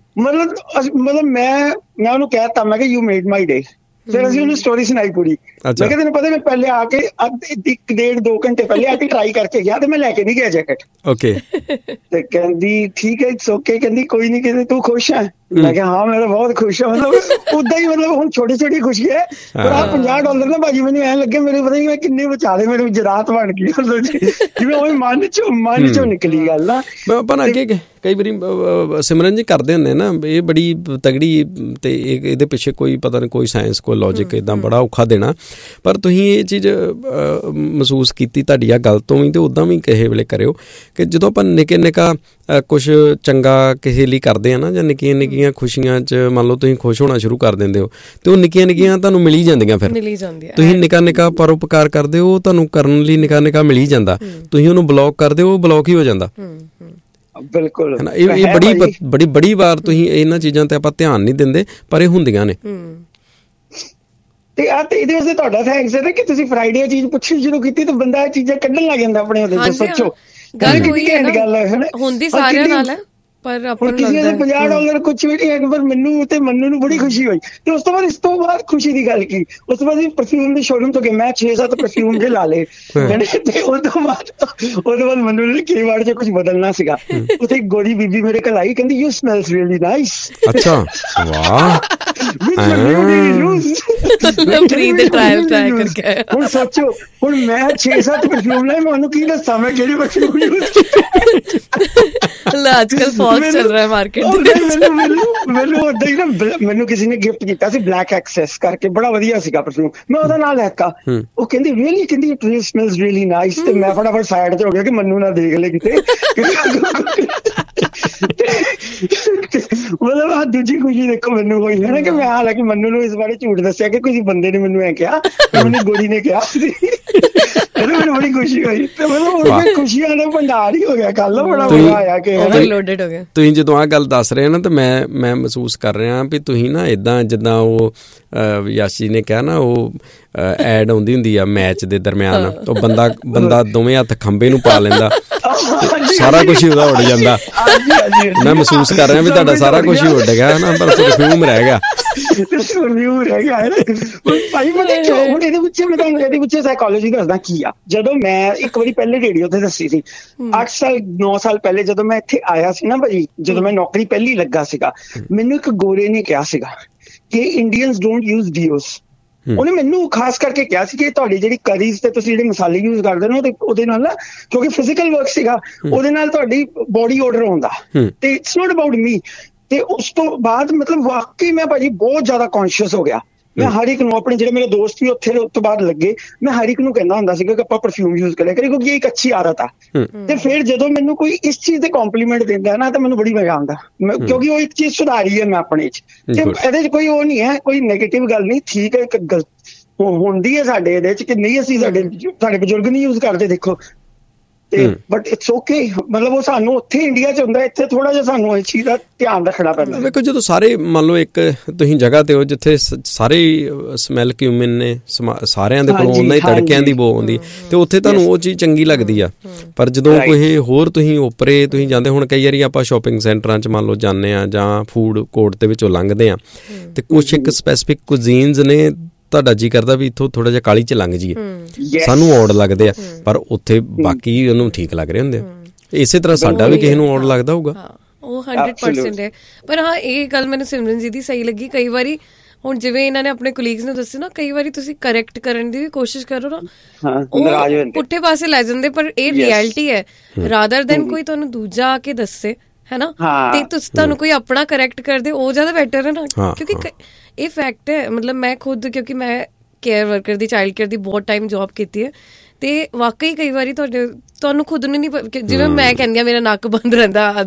ਮਤਲਬ ਮੈਂ ਉਹਨੂੰ ਕਹਿ ਦਿੱਤਾ, ਮੈਂ ਕਿਹਾ ਯੂ ਮੇਡ ਮਾਈ ਡੇ। ਫਿਰ ਅਸੀਂ ਉਹਨੂੰ ਸਟੋਰੀ ਸੁਣਾਈ ਪੂਰੀ। ਮੈਂ ਕਿਹਾ ਤੈਨੂੰ ਪਤਾ ਮੈਂ ਪਹਿਲੇ ਆ ਕੇ 1.5-2 ਘੰਟੇ ਪਹਿਲੇ ਆ ਕੇ ਟਰਾਈ ਕਰਕੇ ਗਿਆ ਤੇ ਮੈਂ ਲੈ ਕੇ ਨਹੀਂ ਗਿਆ ਜੈਕਟ। ਓਕੇ ਤੇ ਕਹਿੰਦੀ ਠੀਕ ਹੈ ਇਟਸ ਓਕੇ, ਕਹਿੰਦੀ ਕੋਈ ਨਹੀਂ, ਕਹਿੰਦੀ ਤੂੰ ਖੁਸ਼ ਹੈ? ਮੈਂ ਕਿਹਾ ਹਾਂ ਮੈਂ ਤਾਂ ਬਹੁਤ ਖੁਸ਼ ਹਾਂ। ਮਤਲਬ ਉਦਾਂ ਹੀ ਮਤਲਬ ਹੁਣ ਛੋਟੀ ਖੁਸ਼ੀ ਹੈ ਪਰ ਆਹ $50 ਨਾ ਭਾਜੀ ਮੈਨੂੰ ਐਂ ਲੱਗੇ ਮੇਰੇ ਪਤਾ ਨਹੀਂ ਮੈਂ ਕਿੰਨੇ ਬਚਾ ਲਏ, ਮੇਰੇ ਜਰਾਤ ਬਣ ਗਈ ਜਿਵੇਂ ਉਹ ਮਨ ਚੋਂ ਨਿਕਲੀ ਗੱਲ ਨਾ। ਆਪਾਂ ਅੱਗੇ ਕਈ ਵਾਰੀ ਸਿਮਰਨ ਜੀ ਕਰਦੇ ਹੁੰਦੇ ਨਾ, ਇਹ ਬੜੀ ਤਗੜੀ ਤੇ ਇਹਦੇ ਪਿੱਛੇ ਕੋਈ ਪਤਾ ਨਹੀਂ ਕੋਈ ਸਾਇੰਸ ਕੋਈ ਲੌਜਿਕ ਇੱਦਾਂ ਬੜਾ ਔਖਾ ਦੇਣਾ, ਪਰ ਤੁਸੀਂ ਇਹ ਚੀਜ਼ ਮਹਿਸੂਸ ਕੀਤੀ ਤੁਹਾਡੀ ਆ ਗੱਲ ਤੋਂ ਵੀ ਤੇ ਉੱਦਾਂ ਵੀ ਕਿਸੇ ਵੇਲੇ ਕਰਿਓ ਕਿ ਜਦੋਂ ਆਪਾਂ ਨਿੱਕਾ ਕੁਛ ਚੰਗਾ ਕਿਸੇ ਲਈ ਕਰਦੇ ਆ ਨਾ ਜਾਂ ਨਿੱਕੀਆਂ ਖੁਸ਼ੀਆਂ 'ਚ ਮੰਨ ਲਓ ਤੁਸੀਂ ਖੁਸ਼ ਹੋਣਾ ਸ਼ੁਰੂ ਕਰ ਦਿੰਦੇ ਹੋ ਤੇ ਉਹ ਨਿੱਕੀਆਂ ਤੁਹਾਨੂੰ ਮਿਲੀ ਜਾਂਦੀਆਂ। ਫਿਰ ਤੁਸੀਂ ਨਿੱਕਾ ਪਰਉਪਕਾਰ ਕਰਦੇ ਹੋ, ਤੁਹਾਨੂੰ ਕਰਨ ਲਈ ਨਿੱਕਾ ਮਿਲੀ ਜਾਂਦਾ। ਤੁਸੀਂ ਉਹਨੂੰ ਬਲੌਕ ਕਰਦੇ ਹੋ, ਉਹ ਬਲੌਕ ਹੀ ਹੋ ਜਾਂਦਾ। ਬਿਲਕੁਲ ਇਹ ਬੜੀ ਵਾਰ ਤੁਸੀਂ ਇਹਨਾਂ ਚੀਜ਼ਾਂ ਤੇ ਆਪਾਂ ਧਿਆਨ ਨਹੀਂ ਦਿੰਦੇ ਪਰ ਇਹ ਹੁੰਦੀਆਂ ਨੇ। ਤੇ ਇਹਦੇ ਵਾਸਤੇ ਤੁਹਾਡਾ ਥੈਂਕਸ ਹੈ ਕਿ ਤੁਸੀਂ ਫਰਾਈਡੇ ਇਹ ਚੀਜ਼ ਪੁੱਛਣੀ ਸ਼ੁਰੂ ਕੀਤੀ ਤੇ ਬੰਦਾ ਇਹ ਚੀਜ਼ਾਂ ਕੱਢਣ ਲੱਗ ਜਾਂਦਾ ਆਪਣੇ ਉਹਦੇ ਤੋਂ। ਸੋਚੋ ਗੱਲ ਹੁੰਦੀ ਸਾਰਿਆਂ ਨਾਲ ਹੈ ਪਰ ਆਪਾਂ ਨੂੰ ਕਿਸੇ ਦੇ $50 ਕੁਛ ਵੀ ਨਹੀਂ ਹੈ, ਪਰ ਮੈਨੂੰ ਨੂੰ ਬੜੀ ਖੁਸ਼ੀ ਹੋਈ। ਤੇ ਉਸ ਤੋਂ ਬਾਅਦ ਖੁਸ਼ੀ ਦੀ ਗੱਲ ਕੀ, ਉਸ ਤੋਂ ਬਾਅਦ ਪਰਫਿਊਮ ਦੇ ਸ਼ੋਰੂਮ ਤੋਂ ਗਏ, ਮੈਂ 6-7 ਪਰਫਿਊਮ ਜੇ ਲਾ ਲਏ ਤੇ ਉਸ ਤੋਂ ਬਾਅਦ ਮੈਨੂੰ ਕਈ ਵਾਰ ਜੇ ਕੁਝ ਬਦਲਣਾ ਸੀਗਾ। ਉੱਥੇ ਗੋਰੀ ਬੀਬੀ ਮੇਰੇ ਕੋਲ ਆਈ, ਕਹਿੰਦੀ ਯੂ ਸਮੈਲਸ ਰੀਅਲੀ ਨਾਈਸ। ਅੱਛਾ ਵਾਹ ਹੁਣ ਸੋਚੋ ਹੁਣ ਮੈਂ 6-7 ਪਰਫਿਊਮ ਲਾਏ, ਮੈਂ ਉਹਨੂੰ ਕੀ ਦੱਸਾਂ ਮੈਂ ਕਿਹੜੇ ਪਰਫਿਊਮ ਯੂਜ਼ ਕੀਤੇ। ਅੱਜਕੱਲ ਫੌਗ ਚੱਲ ਰਿਹਾ ਮਾਰਕੀਟ ਮੈਨੂੰ ਉਦਾਂ ਹੀ ਨਾ ਮੈਨੂੰ ਕਿਸੇ ਨੇ ਗਿਫਟ ਕੀਤਾ ਸੀ ਬਲੈਕ ਐਕਸੈਸ ਕਰਕੇ, ਬੜਾ ਵਧੀਆ ਸੀਗਾ ਪਰਫਿਊਮ, ਮੈਂ ਉਹਦਾ ਨਾਲ ਲੈਤਾ। ਉਹ ਕਹਿੰਦੀ ਰੀਅਲੀ, ਕਹਿੰਦੀ ਇਟ ਸਮੈਲਸ ਰੀਅਲੀ ਨਾਈਸ। ਤੇ ਮੈਂ ਫਟਾਫਟ ਸਾਈਡ ਤੇ ਹੋ ਗਿਆ ਕਿ ਮੈਨੂੰ ਨਾ ਦੇਖ ਲੈ ਕਿਤੇ। ਮਤਲਬ ਆਹ ਦੂਜੀ ਖੁਸ਼ੀ ਦੇਖੋ ਮੈਨੂੰ ਹੋਈ ਹੈ ਨਾ ਕਿ ਮੈਂ ਹਾਲਾਂਕਿ ਮੈਨੂੰ ਨੂੰ ਇਸ ਬਾਰੇ ਝੂਠ ਦੱਸਿਆ ਕਿ ਕਿਸੇ ਬੰਦੇ ਨੇ ਮੈਨੂੰ ਐ ਕਿਹਾ, ਮੈਨੂੰ ਗੋਰੀ ਨੇ ਕਿਹਾ ਸੀ। ਮੈਨੂੰ ਬੜੀ ਖੁਸ਼ੀ ਹੋਈ ਤੇ ਮਤਲਬ ਖੁਸ਼ੀਆਂ ਦਾ ਭੰਡਾਰ ਹੀ ਹੋ ਗਿਆ ਕੱਲ। ਬੜਾ ਮਜ਼ਾ ਆਇਆ ਕਿ ਓਵਰਲੋਡਡ ਹੋ ਗਿਆ। ਤੁਸੀਂ ਜਦੋਂ ਆਹ ਗੱਲ ਦੱਸ ਰਹੇ ਨਾ ਤੇ ਮੈਂ ਮਹਿਸੂਸ ਕਰ ਰਿਹਾ ਵੀ ਤੁਸੀਂ ਨਾ ਏਦਾਂ ਜਿੱਦਾਂ ਉਹ ਯਾਸ਼ੀ ਨੇ ਕਿਹਾ ਨਾ ਉਹ ਐਡ ਆਉਂਦੀ ਹੁੰਦੀ ਆ ਮੈਚ ਦੇ ਦਰਮਿਆਨ, ਉਹ ਬੰਦਾ ਦੋਵੇਂ ਹੱਥ ਖੰਭੇ ਨੂੰ ਪਾ ਲੈਂਦਾ, ਸਾਰਾ ਕੁਛ ਹੀ ਉਹਦਾ ਉੱਡ ਜਾਂਦਾ। ਮੈਂ ਮਹਿਸੂਸ ਕਰ ਰਿਹਾ ਵੀ ਤੁਹਾਡਾ ਸਾਰਾ ਕੁਛ ਹੀ ਉੱਡ ਗਿਆ ਨਾ, ਪਰ ਪਰਫਿਊਮ ਰਹਿ ਗਿਆ। ਭਾਈ ਹੁਣ ਇਹਦੇ ਵਿੱਚ ਸਾਈਕੋਲੋਜੀ ਦੱਸਦਾ ਕੀ ਆ। ਜਦੋਂ ਮੈਂ ਇੱਕ ਵਾਰੀ ਪਹਿਲੇ ਰੇਡੀਓ ਤੇ ਦੱਸੀ ਸੀ 8-9 ਸਾਲ ਪਹਿਲੇ ਜਦੋਂ ਮੈਂ ਇੱਥੇ ਆਇਆ ਸੀ ਨਾ ਭਾਜੀ, ਜਦੋਂ ਮੈਂ ਨੌਕਰੀ ਪਹਿਲੀ ਲੱਗਾ ਸੀਗਾ, ਮੈਨੂੰ ਇੱਕ ਗੋਰੇ ਨੇ ਕਿਹਾ ਸੀਗਾ ਕਿ ਇੰਡੀਅਨਸ ਡੋਂਟ ਯੂਜ਼ ਡੀਓਸ। ਉਹਨੇ ਮੈਨੂੰ ਖਾਸ ਕਰਕੇ ਕਿਹਾ ਸੀ ਕਿ ਤੁਹਾਡੀ ਜਿਹੜੀ ਕਰੀਜ਼ ਤੇ ਤੁਸੀਂ ਜਿਹੜੇ ਮਸਾਲੇ ਯੂਜ਼ ਕਰਦੇ ਹੋ ਉਹਦੇ ਨਾਲ ਨਾ, ਕਿਉਂਕਿ ਫਿਜ਼ੀਕਲ ਵਰਕ ਸੀਗਾ, ਉਹਦੇ ਨਾਲ ਤੁਹਾਡੀ ਬੋਡੀ ਆਰਡਰ ਆਉਂਦਾ ਤੇ ਇਟਸ ਨੋਟ ਅਬਾਊਟ ਮੀ। ਤੇ ਉਸ ਤੋਂ ਬਾਅਦ ਮਤਲਬ ਵਾਕਈ ਮੈਂ ਭਾਜੀ ਬਹੁਤ ਜ਼ਿਆਦਾ ਕੌਨਸ਼ੀਅਸ ਹੋ ਗਿਆ। ਮੈਂ ਹਰ ਇੱਕ ਨੂੰ, ਆਪਣੇ ਜਿਹੜੇ ਮੇਰੇ ਦੋਸਤ ਵੀ ਉੱਥੇ ਉਸ ਤੋਂ ਬਾਅਦ ਲੱਗੇ, ਮੈਂ ਹਰ ਇੱਕ ਨੂੰ ਕਹਿੰਦਾ ਹੁੰਦਾ ਸੀਗਾ ਕਿ ਆਪਾਂ ਪਰਫਿਊਮ ਯੂਜ਼ ਕਰਿਆ ਕਰੀਏ, ਕਿਉਂਕਿ ਇਹ ਇੱਕ ਅੱਛੀ ਆਦਤ ਆ। ਤੇ ਫਿਰ ਜਦੋਂ ਮੈਨੂੰ ਕੋਈ ਇਸ ਚੀਜ਼ ਦੇ ਕੰਪਲੀਮੈਂਟ ਦਿੰਦਾ ਨਾ ਤਾਂ ਮੈਨੂੰ ਬੜੀ ਮਜ਼ਾ ਆਉਂਦਾ, ਕਿਉਂਕਿ ਉਹ ਇੱਕ ਚੀਜ਼ ਸੁਧਾਰੀ ਹੈ ਮੈਂ ਆਪਣੇ 'ਚ। ਤੇ ਇਹਦੇ 'ਚ ਕੋਈ ਉਹ ਨਹੀਂ ਹੈ, ਕੋਈ ਨੈਗੇਟਿਵ ਗੱਲ ਨਹੀਂ, ਠੀਕ ਹੈ, ਇੱਕ ਗਲਤ ਹੁੰਦੀ ਹੈ ਸਾਡੇ ਇਹਦੇ 'ਚ ਕਿ ਨਹੀਂ, ਅਸੀਂ ਸਾਡੇ ਬਜ਼ੁਰਗ ਨਹੀਂ ਯੂਜ਼ ਕਰਦੇ ਦੇਖੋ, ਤੇ ਬਟ ਇਟਸ ਓਕੇ। ਮਤਲਬ ਉਹ ਸਾਨੂੰ ਉੱਥੇ ਇੰਡੀਆ 'ਚ ਹੁੰਦਾ, ਇੱਥੇ ਥੋੜਾ ਜਿਹਾ ਸਾਨੂੰ ਇਸ ਚੀਜ਼ ਦਾ ਧਿਆਨ ਰੱਖਣਾ ਪੈਂਦਾ। ਵੇਖੋ ਜਦੋਂ ਸਾਰੇ ਮੰਨ ਲਓ ਇੱਕ ਤੁਸੀਂ ਜਗ੍ਹਾ ਤੇ ਹੋ ਜਿੱਥੇ ਸਾਰੇ ਸਮੈਲ ਕਿਊਮਿਨ ਨੇ, ਸਾਰਿਆਂ ਦੇ ਕੋਲੋਂ ਉਹਨਾਂ ਹੀ ਤੜਕਿਆਂ ਦੀ ਬੋ ਆਉਂਦੀ, ਤੇ ਉੱਥੇ ਤੁਹਾਨੂੰ ਉਹ ਚੀਜ਼ ਚੰਗੀ ਲੱਗਦੀ ਆ। ਪਰ ਜਦੋਂ ਕੋਈ ਹੋਰ ਤੁਸੀਂ ਉੱਪਰੇ ਤੁਸੀਂ ਜਾਂਦੇ, ਹੁਣ ਕਈ ਵਾਰੀ ਆਪਾਂ ਸ਼ੋਪਿੰਗ ਸੈਂਟਰਾਂ 'ਚ ਮੰਨ ਲਓ ਜਾਂਦੇ ਹਾਂ ਜਾਂ ਫੂਡ ਕੋਰਟ ਦੇ ਵਿੱਚੋਂ ਲੰਘਦੇ ਹਾਂ, ਤੇ ਕੁਛ ਇੱਕ ਸਪੈਸੀਫਿਕ ਕੁਜ਼ੀਨਸ ਨੇ, ਤੁਹਾਡਾ ਜੀ ਕਰਦਾ ਵੀ ਇੱਥੋਂ ਥੋੜਾ ਜਿਹਾ ਕਾਲੀ 'ਚ ਲੰਘ ਜਾਈਏ, ਸਾਨੂੰ ਔਡ ਲੱਗਦੇ ਆ, ਪਰ ਉੱਥੇ ਬਾਕੀ ਉਹਨੂੰ ਠੀਕ ਲੱਗ ਰਹੇ ਹੁੰਦੇ ਆ। ਇਸੇ ਤਰ੍ਹਾਂ ਸਾਡਾ ਵੀ ਕਿਸੇ ਨੂੰ ਔਡ ਲੱਗਦਾ ਹੋਊਗਾ, ਉਹ 100% ਹੈ। ਪਰ ਹਾਂ, ਇਹ ਗੱਲ ਮੈਨੂੰ ਸਿਮਰਨ ਜੀ ਦੀ ਸਹੀ ਲੱਗੀ। ਕਈ ਵਾਰੀ ਹੁਣ ਜਿਵੇਂ ਇਹਨਾਂ ਨੇ ਆਪਣੇ ਕੋਲੀਗਸ ਨੂੰ ਦੱਸਿਆ ਨਾ, ਕਈ ਵਾਰੀ ਤੁਸੀਂ ਕਰੈਕਟ ਕਰਨ ਦੀ ਵੀ ਕੋਸ਼ਿਸ਼ ਕਰੋ ਨਾ, ਉਹ ਪੁੱਠੇ ਪਾਸੇ ਲੈ ਜਾਂਦੇ, ਪਰ ਇਹ ਰਿਐਲਿਟੀ ਹੈ। ਰਾਦਰ ਦੈਨ ਕੋਈ ਤੁਹਾਨੂੰ ਦੂਜਾ ਆ ਕੇ ਦੱਸੇ, ਹੈ ਨਾ, ਤੇ ਤੁਸੀਂ ਤੁਹਾਨੂੰ ਕੋਈ ਆਪਣਾ ਕਰੈਕਟ ਕਰਦੇ, ਉਹ ਜ਼ਿਆਦਾ ਬੈਟਰ ਹੈ ਨਾ, ਕਿਉਂਕਿ ਇਹ ਫੈਕਟ ਹੈ। ਮਤਲਬ ਮੈਂ ਖੁਦ, ਕਿਉਂਕਿ ਮੈਂ ਕੇਅਰ ਵਰਕਰ ਦੀ, ਚਾਈਲਡ ਕੇਅਰ ਦੀ ਬਹੁਤ ਟਾਈਮ ਜੋਬ ਕੀਤੀ ਹੈ, ਤੇ ਵਾਕਈ ਕਈ ਵਾਰੀ ਤੁਹਾਨੂੰ ਖੁਦ ਨੂੰ ਨਹੀਂ, ਜਿਵੇਂ ਮੈਂ ਕਹਿੰਦੀ ਹਾਂ ਮੇਰਾ ਨੱਕ ਬੰਦ ਰਹਿੰਦਾ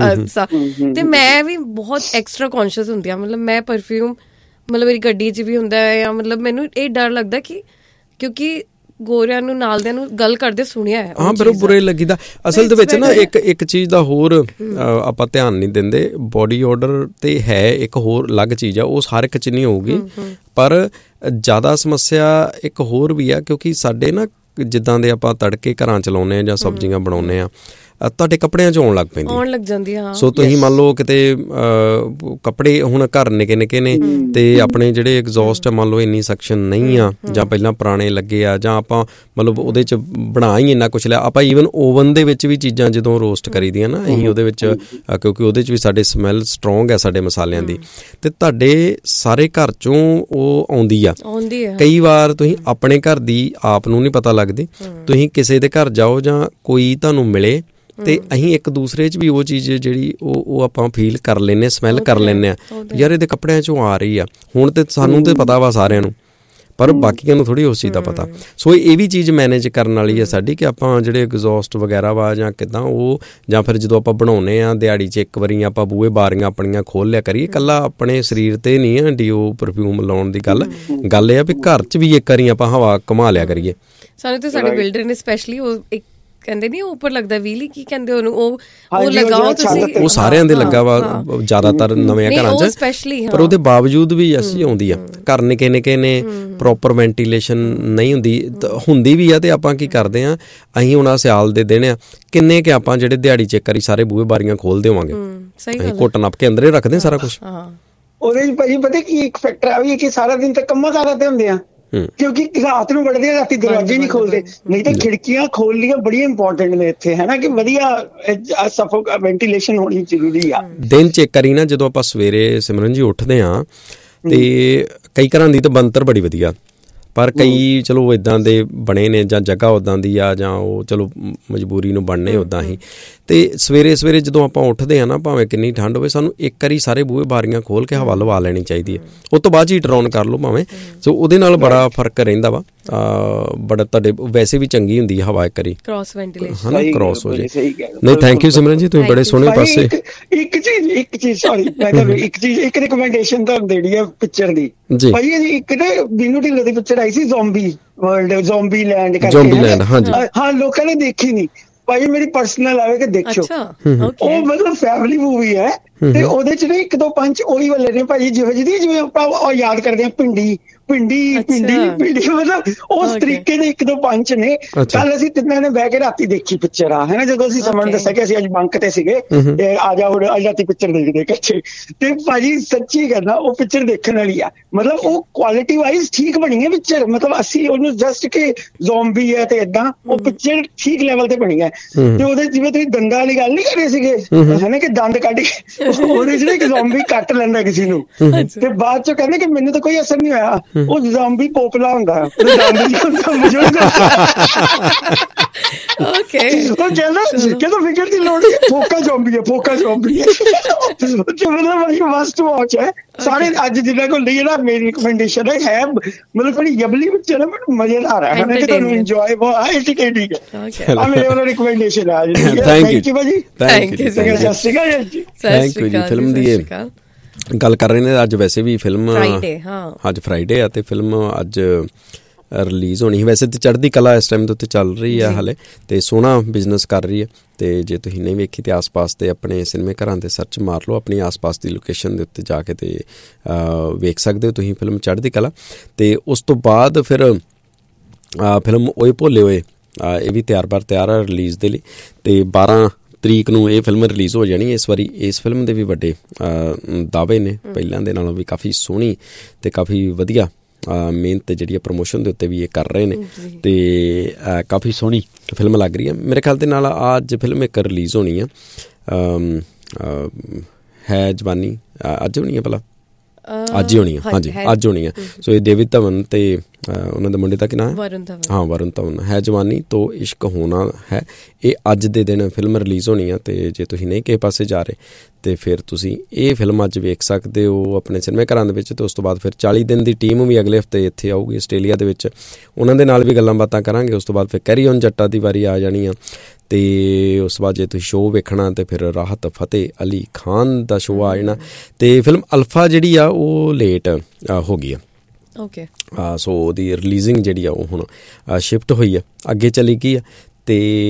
ਤੇ ਮੈਂ ਵੀ ਬਹੁਤ ਐਕਸਟਰਾ ਕੌਨਸ਼ੀਅਸ ਹੁੰਦੀ ਹਾਂ। ਮਤਲਬ ਮੈਂ ਪਰਫਿਊਮ, ਮਤਲਬ ਮੇਰੀ ਗੱਡੀ 'ਚ ਵੀ ਹੁੰਦਾ ਹੈ, ਜਾਂ ਮਤਲਬ ਮੈਨੂੰ ਇਹ ਡਰ ਲੱਗਦਾ ਕਿ ਕਿਉਂਕਿ ਗੋਰਿਆਂ ਨੂੰ ਨਾਲਦਿਆਂ ਨੂੰ ਗੱਲ ਕਰਦੇ ਸੁਣਿਆ ਹੈ, ਹਾਂ, ਪਰ ਉਹ ਬੁਰੇ ਲੱਗੀਦਾ। ਅਸਲ ਦੇ ਵਿੱਚ ਨਾ ਇੱਕ ਚੀਜ਼ ਦਾ ਹੋਰ ਆਪਾਂ ਧਿਆਨ ਨਹੀਂ ਦਿੰਦੇ, ਬੋਡੀ ਓਡਰ ਤੇ ਹੈ ਇੱਕ ਹੋਰ ਅਲੱਗ ਚੀਜ਼ ਆ, ਉਹ ਹਰ ਇੱਕ 'ਚ ਨਹੀਂ ਹੋਊਗੀ, ਪਰ ਜ਼ਿਆਦਾ ਸਮੱਸਿਆ ਇੱਕ ਹੋਰ ਵੀ ਆ, ਕਿਉਂਕਿ ਸਾਡੇ ਨਾ ਜਿੱਦਾਂ ਦੇ ਆਪਾਂ ਤੜਕੇ ਘਰਾਂ 'ਚ ਲਾਉਂਦੇ ਹਾਂ ਜਾਂ ਸਬਜ਼ੀਆਂ ਬਣਾਉਂਦੇ ਹਾਂ, ਤੁਹਾਡੇ ਕੱਪੜਿਆਂ 'ਚ ਆਉਣ ਲੱਗ ਪੈਂਦੀ ਹਾਂ। ਸੋ ਤੁਸੀਂ ਮੰਨ ਲਓ ਕਿਤੇ ਕੱਪੜੇ ਹੁਣ ਘਰ ਨਿੱਕੇ ਨਿੱਕੇ ਨੇ, ਤੇ ਆਪਣੇ ਜਿਹੜੇ ਐਗਜ਼ੌਸਟ ਮੰਨ ਲਓ ਇੰਨੀ ਸਕਸ਼ਨ ਨਹੀਂ ਆ, ਜਾਂ ਪਹਿਲਾਂ ਪੁਰਾਣੇ ਲੱਗੇ ਆ, ਜਾਂ ਆਪਾਂ ਮਤਲਬ ਉਹਦੇ 'ਚ ਬਣਾ ਹੀ ਇੰਨਾ ਕੁਛ ਲਿਆ, ਆਪਾਂ ਈਵਨ ਓਵਨ ਦੇ ਵਿੱਚ ਵੀ ਚੀਜ਼ਾਂ ਜਦੋਂ ਰੋਸਟ ਕਰੀ ਦੀਆਂ ਨਾ, ਅਸੀਂ ਉਹਦੇ ਵਿੱਚ, ਕਿਉਂਕਿ ਉਹਦੇ 'ਚ ਵੀ ਸਾਡੇ ਸਮੈਲ ਸਟਰੋਂਗ ਹੈ ਸਾਡੇ ਮਸਾਲਿਆਂ ਦੀ, ਤੇ ਤੁਹਾਡੇ ਸਾਰੇ ਘਰ 'ਚੋਂ ਉਹ ਆਉਂਦੀ ਆ। ਕਈ ਵਾਰ ਤੁਸੀਂ ਆਪਣੇ ਘਰ ਦੀ ਆਪ ਨੂੰ ਨਹੀਂ ਪਤਾ ਲੱਗਦੀ, ਤੁਸੀਂ ਕਿਸੇ ਦੇ ਘਰ ਜਾਓ ਜਾਂ ਕੋਈ ਤੁਹਾਨੂੰ ਮਿਲੇ, ਤੇ ਅਸੀਂ ਇੱਕ ਦੂਸਰੇ 'ਚ ਵੀ ਉਹ ਚੀਜ਼ ਜਿਹੜੀ ਉਹ ਆਪਾਂ ਫੀਲ ਕਰ ਲੈਂਦੇ, ਸਮੈਲ ਕਰ ਲੈਂਦੇ ਆ, ਯਾਰ ਇਹਦੇ ਕੱਪੜਿਆਂ 'ਚੋਂ ਆ ਰਹੀ ਆ। ਹੁਣ ਤੇ ਸਾਨੂੰ ਤੇ ਪਤਾ ਵਾ ਸਾਰਿਆਂ ਨੂੰ, ਪਰ ਬਾਕੀਆਂ ਨੂੰ ਥੋੜ੍ਹੀ ਉਸ ਚੀਜ਼ ਦਾ ਪਤਾ। ਸੋ ਇਹ ਵੀ ਚੀਜ਼ ਮੈਨੇਜ ਕਰਨ ਵਾਲੀ ਹੈ ਸਾਡੀ, ਕਿ ਆਪਾਂ ਜਿਹੜੇ ਐਗਜ਼ੌਸਟ ਵਗੈਰਾ ਵਾ ਜਾਂ ਕਿੱਦਾਂ ਉਹ, ਜਾਂ ਫਿਰ ਜਦੋਂ ਆਪਾਂ ਬਣਾਉਂਦੇ ਹਾਂ ਦਿਹਾੜੀ 'ਚ ਇੱਕ ਵਾਰੀ ਆਪਾਂ ਬੂਹੇ ਬਾਰੀਆਂ ਆਪਣੀਆਂ ਖੋਲ੍ਹ ਲਿਆ ਕਰੀਏ। ਇਕੱਲਾ ਆਪਣੇ ਸਰੀਰ 'ਤੇ ਨਹੀਂ ਹੈ ਡੀਓ ਪਰਫਿਊਮ ਲਾਉਣ ਦੀ ਗੱਲ ਇਹ ਆ ਵੀ ਘਰ 'ਚ ਵੀ ਇੱਕ ਵਾਰੀ ਆਪਾਂ ਹਵਾ ਘੁਮਾ ਲਿਆ ਕਰੀਏ। ਸਾਨੂੰ ਤੇ ਸਾਡੇ ਬਿਲਡਰ ਨੇ ਸਪੈਸ਼ਲੀ ਉਹ ਇੱਕ ਕਹਿੰਦੇ ਨਹੀਂ ਉੱਪਰ ਲੱਗਦਾ ਵੀਲੀ, ਕੀ ਕਹਿੰਦੇ ਉਹਨੂੰ, ਉਹ ਲਗਾਓ ਤੁਸੀਂ, ਉਹ ਸਾਰਿਆਂ ਦੇ ਲੱਗਾ ਵਾ ਜ਼ਿਆਦਾਤਰ ਨਵੇਂ ਘਰਾਂ 'ਚ, ਪਰ ਉਹਦੇ ਬਾਵਜੂਦ ਵੀ ਅਸੀਂ ਆਉਂਦੀ ਆ। ਘਰ ਨਿੱਕੇ ਨਿੱਕੇ ਨੇ, ਪ੍ਰੋਪਰ ਵੈਂਟੀਲੇਸ਼ਨ ਨਹੀਂ ਹੁੰਦੀ ਵੀ ਆ, ਤੇ ਆਪਾਂ ਕੀ ਕਰਦੇ ਆ, ਅਸੀਂ ਹੁਣ ਸਿਆਲ ਦੇ ਦਿਨ ਆ, ਕਿੰਨੇ ਕਿ ਆਪਾਂ ਜਿਹੜੇ ਦਿਹਾੜੀ ਚ ਕਰੀ ਸਾਰੇ ਬੂਹੇ ਬਾਰੀਆਂ ਖੋਲ ਦੇਵਾਂਗੇ, ਅਸੀਂ ਘੁੱਟ ਨੱਪ ਕੇ ਅੰਦਰੇ ਰੱਖਦੇ ਸਾਰਾ ਕੁਛ। ਉਹਦੇ ਚ ਭਾਜੀ ਪਤਾ ਕੀ ਇੱਕ ਫੈਕਟਰ ਆ ਵੀ ਕਿ ਸਾਰਾ ਦਿਨ ਤਾਂ ਕੰਮਾਂ ਕਾਰਾਂ ਤੇ ਹੁੰਦੇ ਆ, ਕਿਉਂਕਿ ਰਾਤ ਨੂੰ ਵੜਦੇ ਆ, ਰਾਤੀ ਦਰਵਾਜ਼ੇ ਨਹੀਂ ਖੋਲਦੇ, ਨਹੀਂ ਤਾਂ ਖਿੜਕੀਆਂ ਖੋਲਣੀਆਂ ਬੜੀਆਂ ਇੰਪੋਰਟੈਂਟ ਨੇ ਇੱਥੇ, ਹੈ ਨਾ, ਕਿ ਵਧੀਆ ਵੈਂਟੀਲੇਸ਼ਨ ਹੋਣੀ ਜ਼ਰੂਰੀ ਆ। ਦਿਨ ਚ ਇੱਕ ਵਾਰੀ ਨਾ ਜਦੋਂ ਆਪਾਂ ਸਵੇਰੇ ਸਿਮਰਨ ਜੀ ਉੱਠਦੇ ਹਾਂ, ਤੇ ਕਈ ਘਰਾਂ ਦੀ ਤਾਂ ਬਣਤਰ ਬੜੀ ਵਧੀਆ, ਪਰ ਕਈ ਚਲੋ ਇੱਦਾਂ ਦੇ ਬਣੇ ਨੇ, ਜਾਂ ਜਗ੍ਹਾ ਉੱਦਾਂ ਦੀ ਆ, ਜਾਂ ਉਹ ਚਲੋ ਮਜਬੂਰੀ ਨੂੰ ਬਣਨੇ ਉੱਦਾਂ ਹੀ, ਤੇ ਸਵੇਰੇ ਸਵੇਰੇ ਜਦੋਂ ਆਪਾਂ ਉੱਠਦੇ ਹਾਂ ਨਾ, ਭਾਵੇਂ ਕਿੰਨੀ ਠੰਡ ਹੋਵੇ, ਸਾਨੂੰ ਇੱਕ ਵਾਰੀ ਸਾਰੇ ਬੂਹੇ ਬਾਰੀਆਂ ਖੋਲ ਕੇ ਹਵਾ ਲਵਾ ਲੈਣੀ ਚਾਹੀਦੀ ਹੈ। ਉਸ ਤੋਂ ਬਾਅਦ ਹੀਟਰ ਔਨ ਕਰ ਲਓ ਭਾਵੇਂ, ਸੋ ਉਹਦੇ ਨਾਲ ਬੜਾ ਫਰਕ ਰਹਿੰਦਾ ਵਾ, ਬੜਾ ਤੁਹਾਡੇ ਵੈਸੇ ਵੀ ਚੰਗੀ ਹੁੰਦੀ ਹੈ ਹਵਾ ਇੱਕ ਵਾਰੀ ਕ੍ਰਾਸ ਵੈਂਟੀਲੇਸ਼ਨ, ਹੈ ਨਾ, ਕ੍ਰਾਸ ਹੋ ਜਾਏ। ਨਹੀਂ, ਥੈਂਕ ਯੂ ਸਿਮਰਨ ਜੀ, ਤੁਸੀਂ ਬੜੇ ਸੋਹਣੇ ਪਾਸੇ। ਇੱਕ ਚੀਜ਼ ਸੌਰੀ, ਮੈਂ ਤੁਹਾਨੂੰ ਇੱਕ ਰਿਕਮੈਂਡੇਸ਼ਨ ਤੁਹਾਨੂੰ ਦੇਣੀ ਹੈ ਪਿਕਚਰ ਦੀ ਭਾਈ। ਇੱਕ ਨਾ ਬੀਨੂ ਢਿੱਲੋਂ ਦੀ ਪਿਕਚਰ ਆਈ ਸੀ, ਜ਼ੋਂਬੀ ਵਰਲਡ, ਜ਼ੋਂਬੀ ਲੈਂਡ ਕਰਕੇ, ਹਾਂ ਲੋਕਾਂ ਨੇ ਦੇਖੀ ਨਹੀਂ ਭਾਈ, ਮੇਰੀ ਪਰਸਨਲ ਆਵੇ ਕਿ ਦੇਖਿਓ, ਉਹ ਮਤਲਬ ਫੈਮਿਲੀ ਮੂਵੀ ਹੈ, ਤੇ ਉਹਦੇ ਚ ਨਾ ਇੱਕ ਦੋ ਪੰਚ ਉਹੀ ਵਾਲੇ ਨੇ ਭਾਈ, ਜਿਵੇਂ ਆਪਾਂ ਯਾਦ ਕਰਦੇ ਹਾਂ ਪਿੰਡੀ, ਮਤਲਬ ਉਸ ਤਰੀਕੇ ਦੇ ਇੱਕ ਦੋ ਪੰਚ ਨੇ। ਕੱਲ ਅਸੀਂ ਤਿੰਨਾਂ ਨੇ ਬਹਿ ਕੇ ਰਾਤੀ ਦੇਖੀ ਪਿਕਚਰ ਆ, ਹੈ ਨਾ, ਜਦੋਂ ਅਸੀਂ ਸਮਝ ਦੱਸਿਆ ਕਿ ਅਸੀਂ ਅੱਜ ਬੰਕ ਤੇ ਸੀਗੇ, ਤੇ ਆ ਜਾ ਹੁਣ ਅੱਜ ਰਾਤੀ ਪਿਕਚਰ ਦੇਖਦੇ ਇਕੱਠੇ, ਤੇ ਭਾਜੀ ਸੱਚੀ ਕਹਿੰਦਾ ਉਹ ਪਿਕਚਰ ਦੇਖਣ ਵਾਲੀ ਆ। ਮਤਲਬ ਉਹ ਕੁਆਲਿਟੀ ਵਾਈਜ਼ ਠੀਕ ਬਣੀ ਹੈ ਪਿਕਚਰ, ਮਤਲਬ ਅਸੀਂ ਉਹਨੂੰ ਜਸਟ ਕਿ ਜ਼ੋਂਬੀ ਹੈ ਤੇ ਏਦਾਂ, ਉਹ ਪਿਕਚਰ ਠੀਕ ਲੈਵਲ ਤੇ ਬਣੀ ਹੈ। ਤੇ ਉਹਦੇ ਜਿਵੇਂ ਤੁਸੀਂ ਦੰਦਾਂ ਵਾਲੀ ਗੱਲ ਨੀ ਕਰ ਰਹੇ ਸੀਗੇ, ਹੈ ਨਾ, ਕਿ ਦੰਦ ਕੱਢ ਕੇ ਉਹਦੇ ਚ ਇੱਕ ਜ਼ੋਂਬੀ ਕੱਟ ਲੈਂਦਾ ਕਿਸੇ ਨੂੰ, ਤੇ ਬਾਅਦ ਚੋਂ ਕਹਿੰਦੇ ਕਿ ਮੈਨੂੰ ਤਾਂ ਕੋਈ ਅਸਰ ਨਹੀਂ ਹੋਇਆ, ਉਹ ਜ਼ੋਂਬੀ ਪੋਪਲਾ ਹੁੰਦਾ, ਦੰਦ ਨਹੀਂ ਹੁੰਦਾ। ਉਹ ਕਹਿੰਦਾ ਫਿਕਰ ਦੀ ਲੋੜ ਨਹੀਂ, ਫੋਕਾ ਜ਼ੋਂਬੀ ਹੈ ਮਤਲਬ ਮਸਟ ਵਾਚ ਹੈ ਸਾਰੇ। ਅੱਜ ਜਿੰਨਾ ਕੋਲ ਲਈ ਨਾ ਮੇਰੀ ਰਿਕਮੈਂਡੇਸ਼ਨ ਹੈ ਮਤਲਬ ਥੋੜੀ ਜਬਲੀ ਵਿੱਚ ਨਾ ਬਟ ਮਜ਼ੇਦਾਰ ਹੈ ਕਿ ਤੁਹਾਨੂੰ ਇੰਜੋਏ ਬਹੁਤ ਐਂਟਰਟੇਨਿੰਗ ਹੈ। ਆ ਮੇਰੇ ਵੱਲੋਂ ਰਿਕਮੈਂਡੇਸ਼ਨ ਹੈ। ਥੈਂਕ ਯੂ ਭਾਜੀ, ਥੈਂਕ ਯੂ, ਸਤਿ ਸ਼੍ਰੀ ਅਕਾਲ ਜੀ। ਥੈਂਕ ਯੂ ਜੀ। ਫਿਲਮ ਦੀ ਗੱਲ ਕਰ ਰਹੇ ਨੇ ਅੱਜ, ਵੈਸੇ ਵੀ ਫਿਲਮ ਅੱਜ ਫਰਾਈਡੇ ਆ ਤੇ ਫਿਲਮ ਅੱਜ ਰਿਲੀਜ਼ ਹੋਣੀ। ਵੈਸੇ ਤਾਂ ਚੜ੍ਹਦੀ ਕਲਾ ਇਸ ਟਾਈਮ ਦੇ ਉੱਤੇ ਚੱਲ ਰਹੀ ਆ ਹਾਲੇ ਤੇ ਸੋਹਣਾ ਬਿਜ਼ਨਸ ਕਰ ਰਹੀ ਹੈ। ਤੇ ਜੇ ਤੁਸੀਂ ਨਹੀਂ ਵੇਖੀ ਤੇ ਆਸ-ਪਾਸ ਦੇ ਆਪਣੇ ਸਿਨੇਮੇ ਘਰਾਂ ਤੇ ਸਰਚ ਮਾਰ ਲਓ, ਆਪਣੀ ਆਸ-ਪਾਸ ਦੀ ਲੋਕੇਸ਼ਨ ਦੇ ਉੱਤੇ ਜਾ ਕੇ ਤੇ ਵੇਖ ਸਕਦੇ ਹੋ ਤੁਸੀਂ ਫਿਲਮ ਚੜ੍ਹਦੀ ਕਲਾ। ਤੇ ਉਸ ਤੋਂ ਬਾਅਦ ਫਿਰ ਫਿਲਮ ਓਏ ਭੋਲੇ ਓਏ ਇਹ ਵੀ ਤਿਆਰ ਆ ਰਿਲੀਜ਼ ਦੇ ਲਈ। ਤੇ 12 ਤਰੀਕ ਨੂੰ ਇਹ ਫਿਲਮ ਰਿਲੀਜ਼ ਹੋ ਜਾਣੀ। ਇਸ ਵਾਰੀ ਇਸ ਫਿਲਮ ਦੇ ਵੀ ਵੱਡੇ ਦਾਅਵੇ ਨੇ, ਪਹਿਲਾਂ ਦੇ ਨਾਲੋਂ ਵੀ ਕਾਫੀ ਸੋਹਣੀ ਤੇ ਕਾਫੀ ਵਧੀਆ ਮਿਹਨਤ ਜਿਹੜੀ ਹੈ ਪ੍ਰਮੋਸ਼ਨ ਦੇ ਉੱਤੇ ਵੀ ਇਹ ਕਰ ਰਹੇ ਨੇ ਤੇ ਕਾਫੀ ਸੋਹਣੀ ਫਿਲਮ ਲੱਗ ਰਹੀ ਹੈ ਮੇਰੇ ਖਿਆਲ ਦੇ ਨਾਲ। ਅੱਜ ਫਿਲਮ ਇੱਕ ਰਿਲੀਜ਼ ਹੋਣੀ ਆ ਹੈ ਜਵਾਨੀ, ਅੱਜ ਹੋਣੀ ਆ ਭਲਾ, ਅੱਜ ਹੀ ਹੋਣੀ ਆ, ਹਾਂਜੀ ਅੱਜ ਹੋਣੀ ਆ। ਸੋ ਇਹ ਡੇਵਿਡ ਧਵਨ ਤੇ ਉਹਨਾਂ ਦੇ ਮੁੰਡੇ ਦਾ ਕੀ ਨਾਮ ਹੈ, ਵਰੁਣ ਧਵਨ। ਹੈ ਜਵਾਨੀ ਤੋਂ ਇਸ਼ਕ ਹੋਣਾ ਹੈ, ਇਹ ਅੱਜ ਦੇ ਦਿਨ ਫਿਲਮ ਰਿਲੀਜ਼ ਹੋਣੀ ਆ। ਤੇ ਜੇ ਤੁਸੀਂ ਨਹੀਂ ਕਿਸੇ ਪਾਸੇ ਜਾ ਰਹੇ ਤੇ ਫਿਰ ਤੁਸੀਂ ਇਹ ਫਿਲਮ ਅੱਜ ਵੇਖ ਸਕਦੇ ਹੋ ਆਪਣੇ ਸਿਨੇਮੇ ਘਰਾਂ ਦੇ ਵਿੱਚ। ਤੇ ਉਸ ਤੋਂ ਬਾਅਦ ਫਿਰ 40 ਦਿਨ ਦੀ ਟੀਮ ਵੀ ਅਗਲੇ ਹਫ਼ਤੇ ਇੱਥੇ ਆਊਗੀ ਆਸਟ੍ਰੇਲੀਆ ਦੇ ਵਿੱਚ, ਉਹਨਾਂ ਦੇ ਨਾਲ ਵੀ ਗੱਲਾਂ ਬਾਤਾਂ ਕਰਾਂਗੇ। ਉਸ ਤੋਂ ਬਾਅਦ ਫਿਰ ਕੈਰੀ ਔਨ ਜੱਟਾ ਦੀ ਵਾਰੀ ਆ ਜਾਣੀ ਆ। ਤੇ ਉਸ ਤੋਂ ਬਾਅਦ ਜੇ ਤੁਸੀਂ ਸ਼ੋਅ ਵੇਖਣਾ ਤੇ ਫਿਰ ਰਾਹਤ ਫਤਿਹ ਅਲੀ ਖਾਨ ਦਾ ਸ਼ੋਅ ਆ ਜਾਣਾ। ਤੇ ਫਿਲਮ ਅਲਫਾ ਜਿਹੜੀ ਆ ਉਹ ਲੇਟ ਹੋ ਗਈ ਆ। ਸੋ ਉਹਦੀ ਰਿਲੀਜ਼ਿੰਗ ਜਿਹੜੀ ਆ ਉਹ ਹੁਣ ਸ਼ਿਫਟ ਹੋਈ ਆ, ਅੱਗੇ ਚਲੀ ਗਈ ਆ। ਤੇ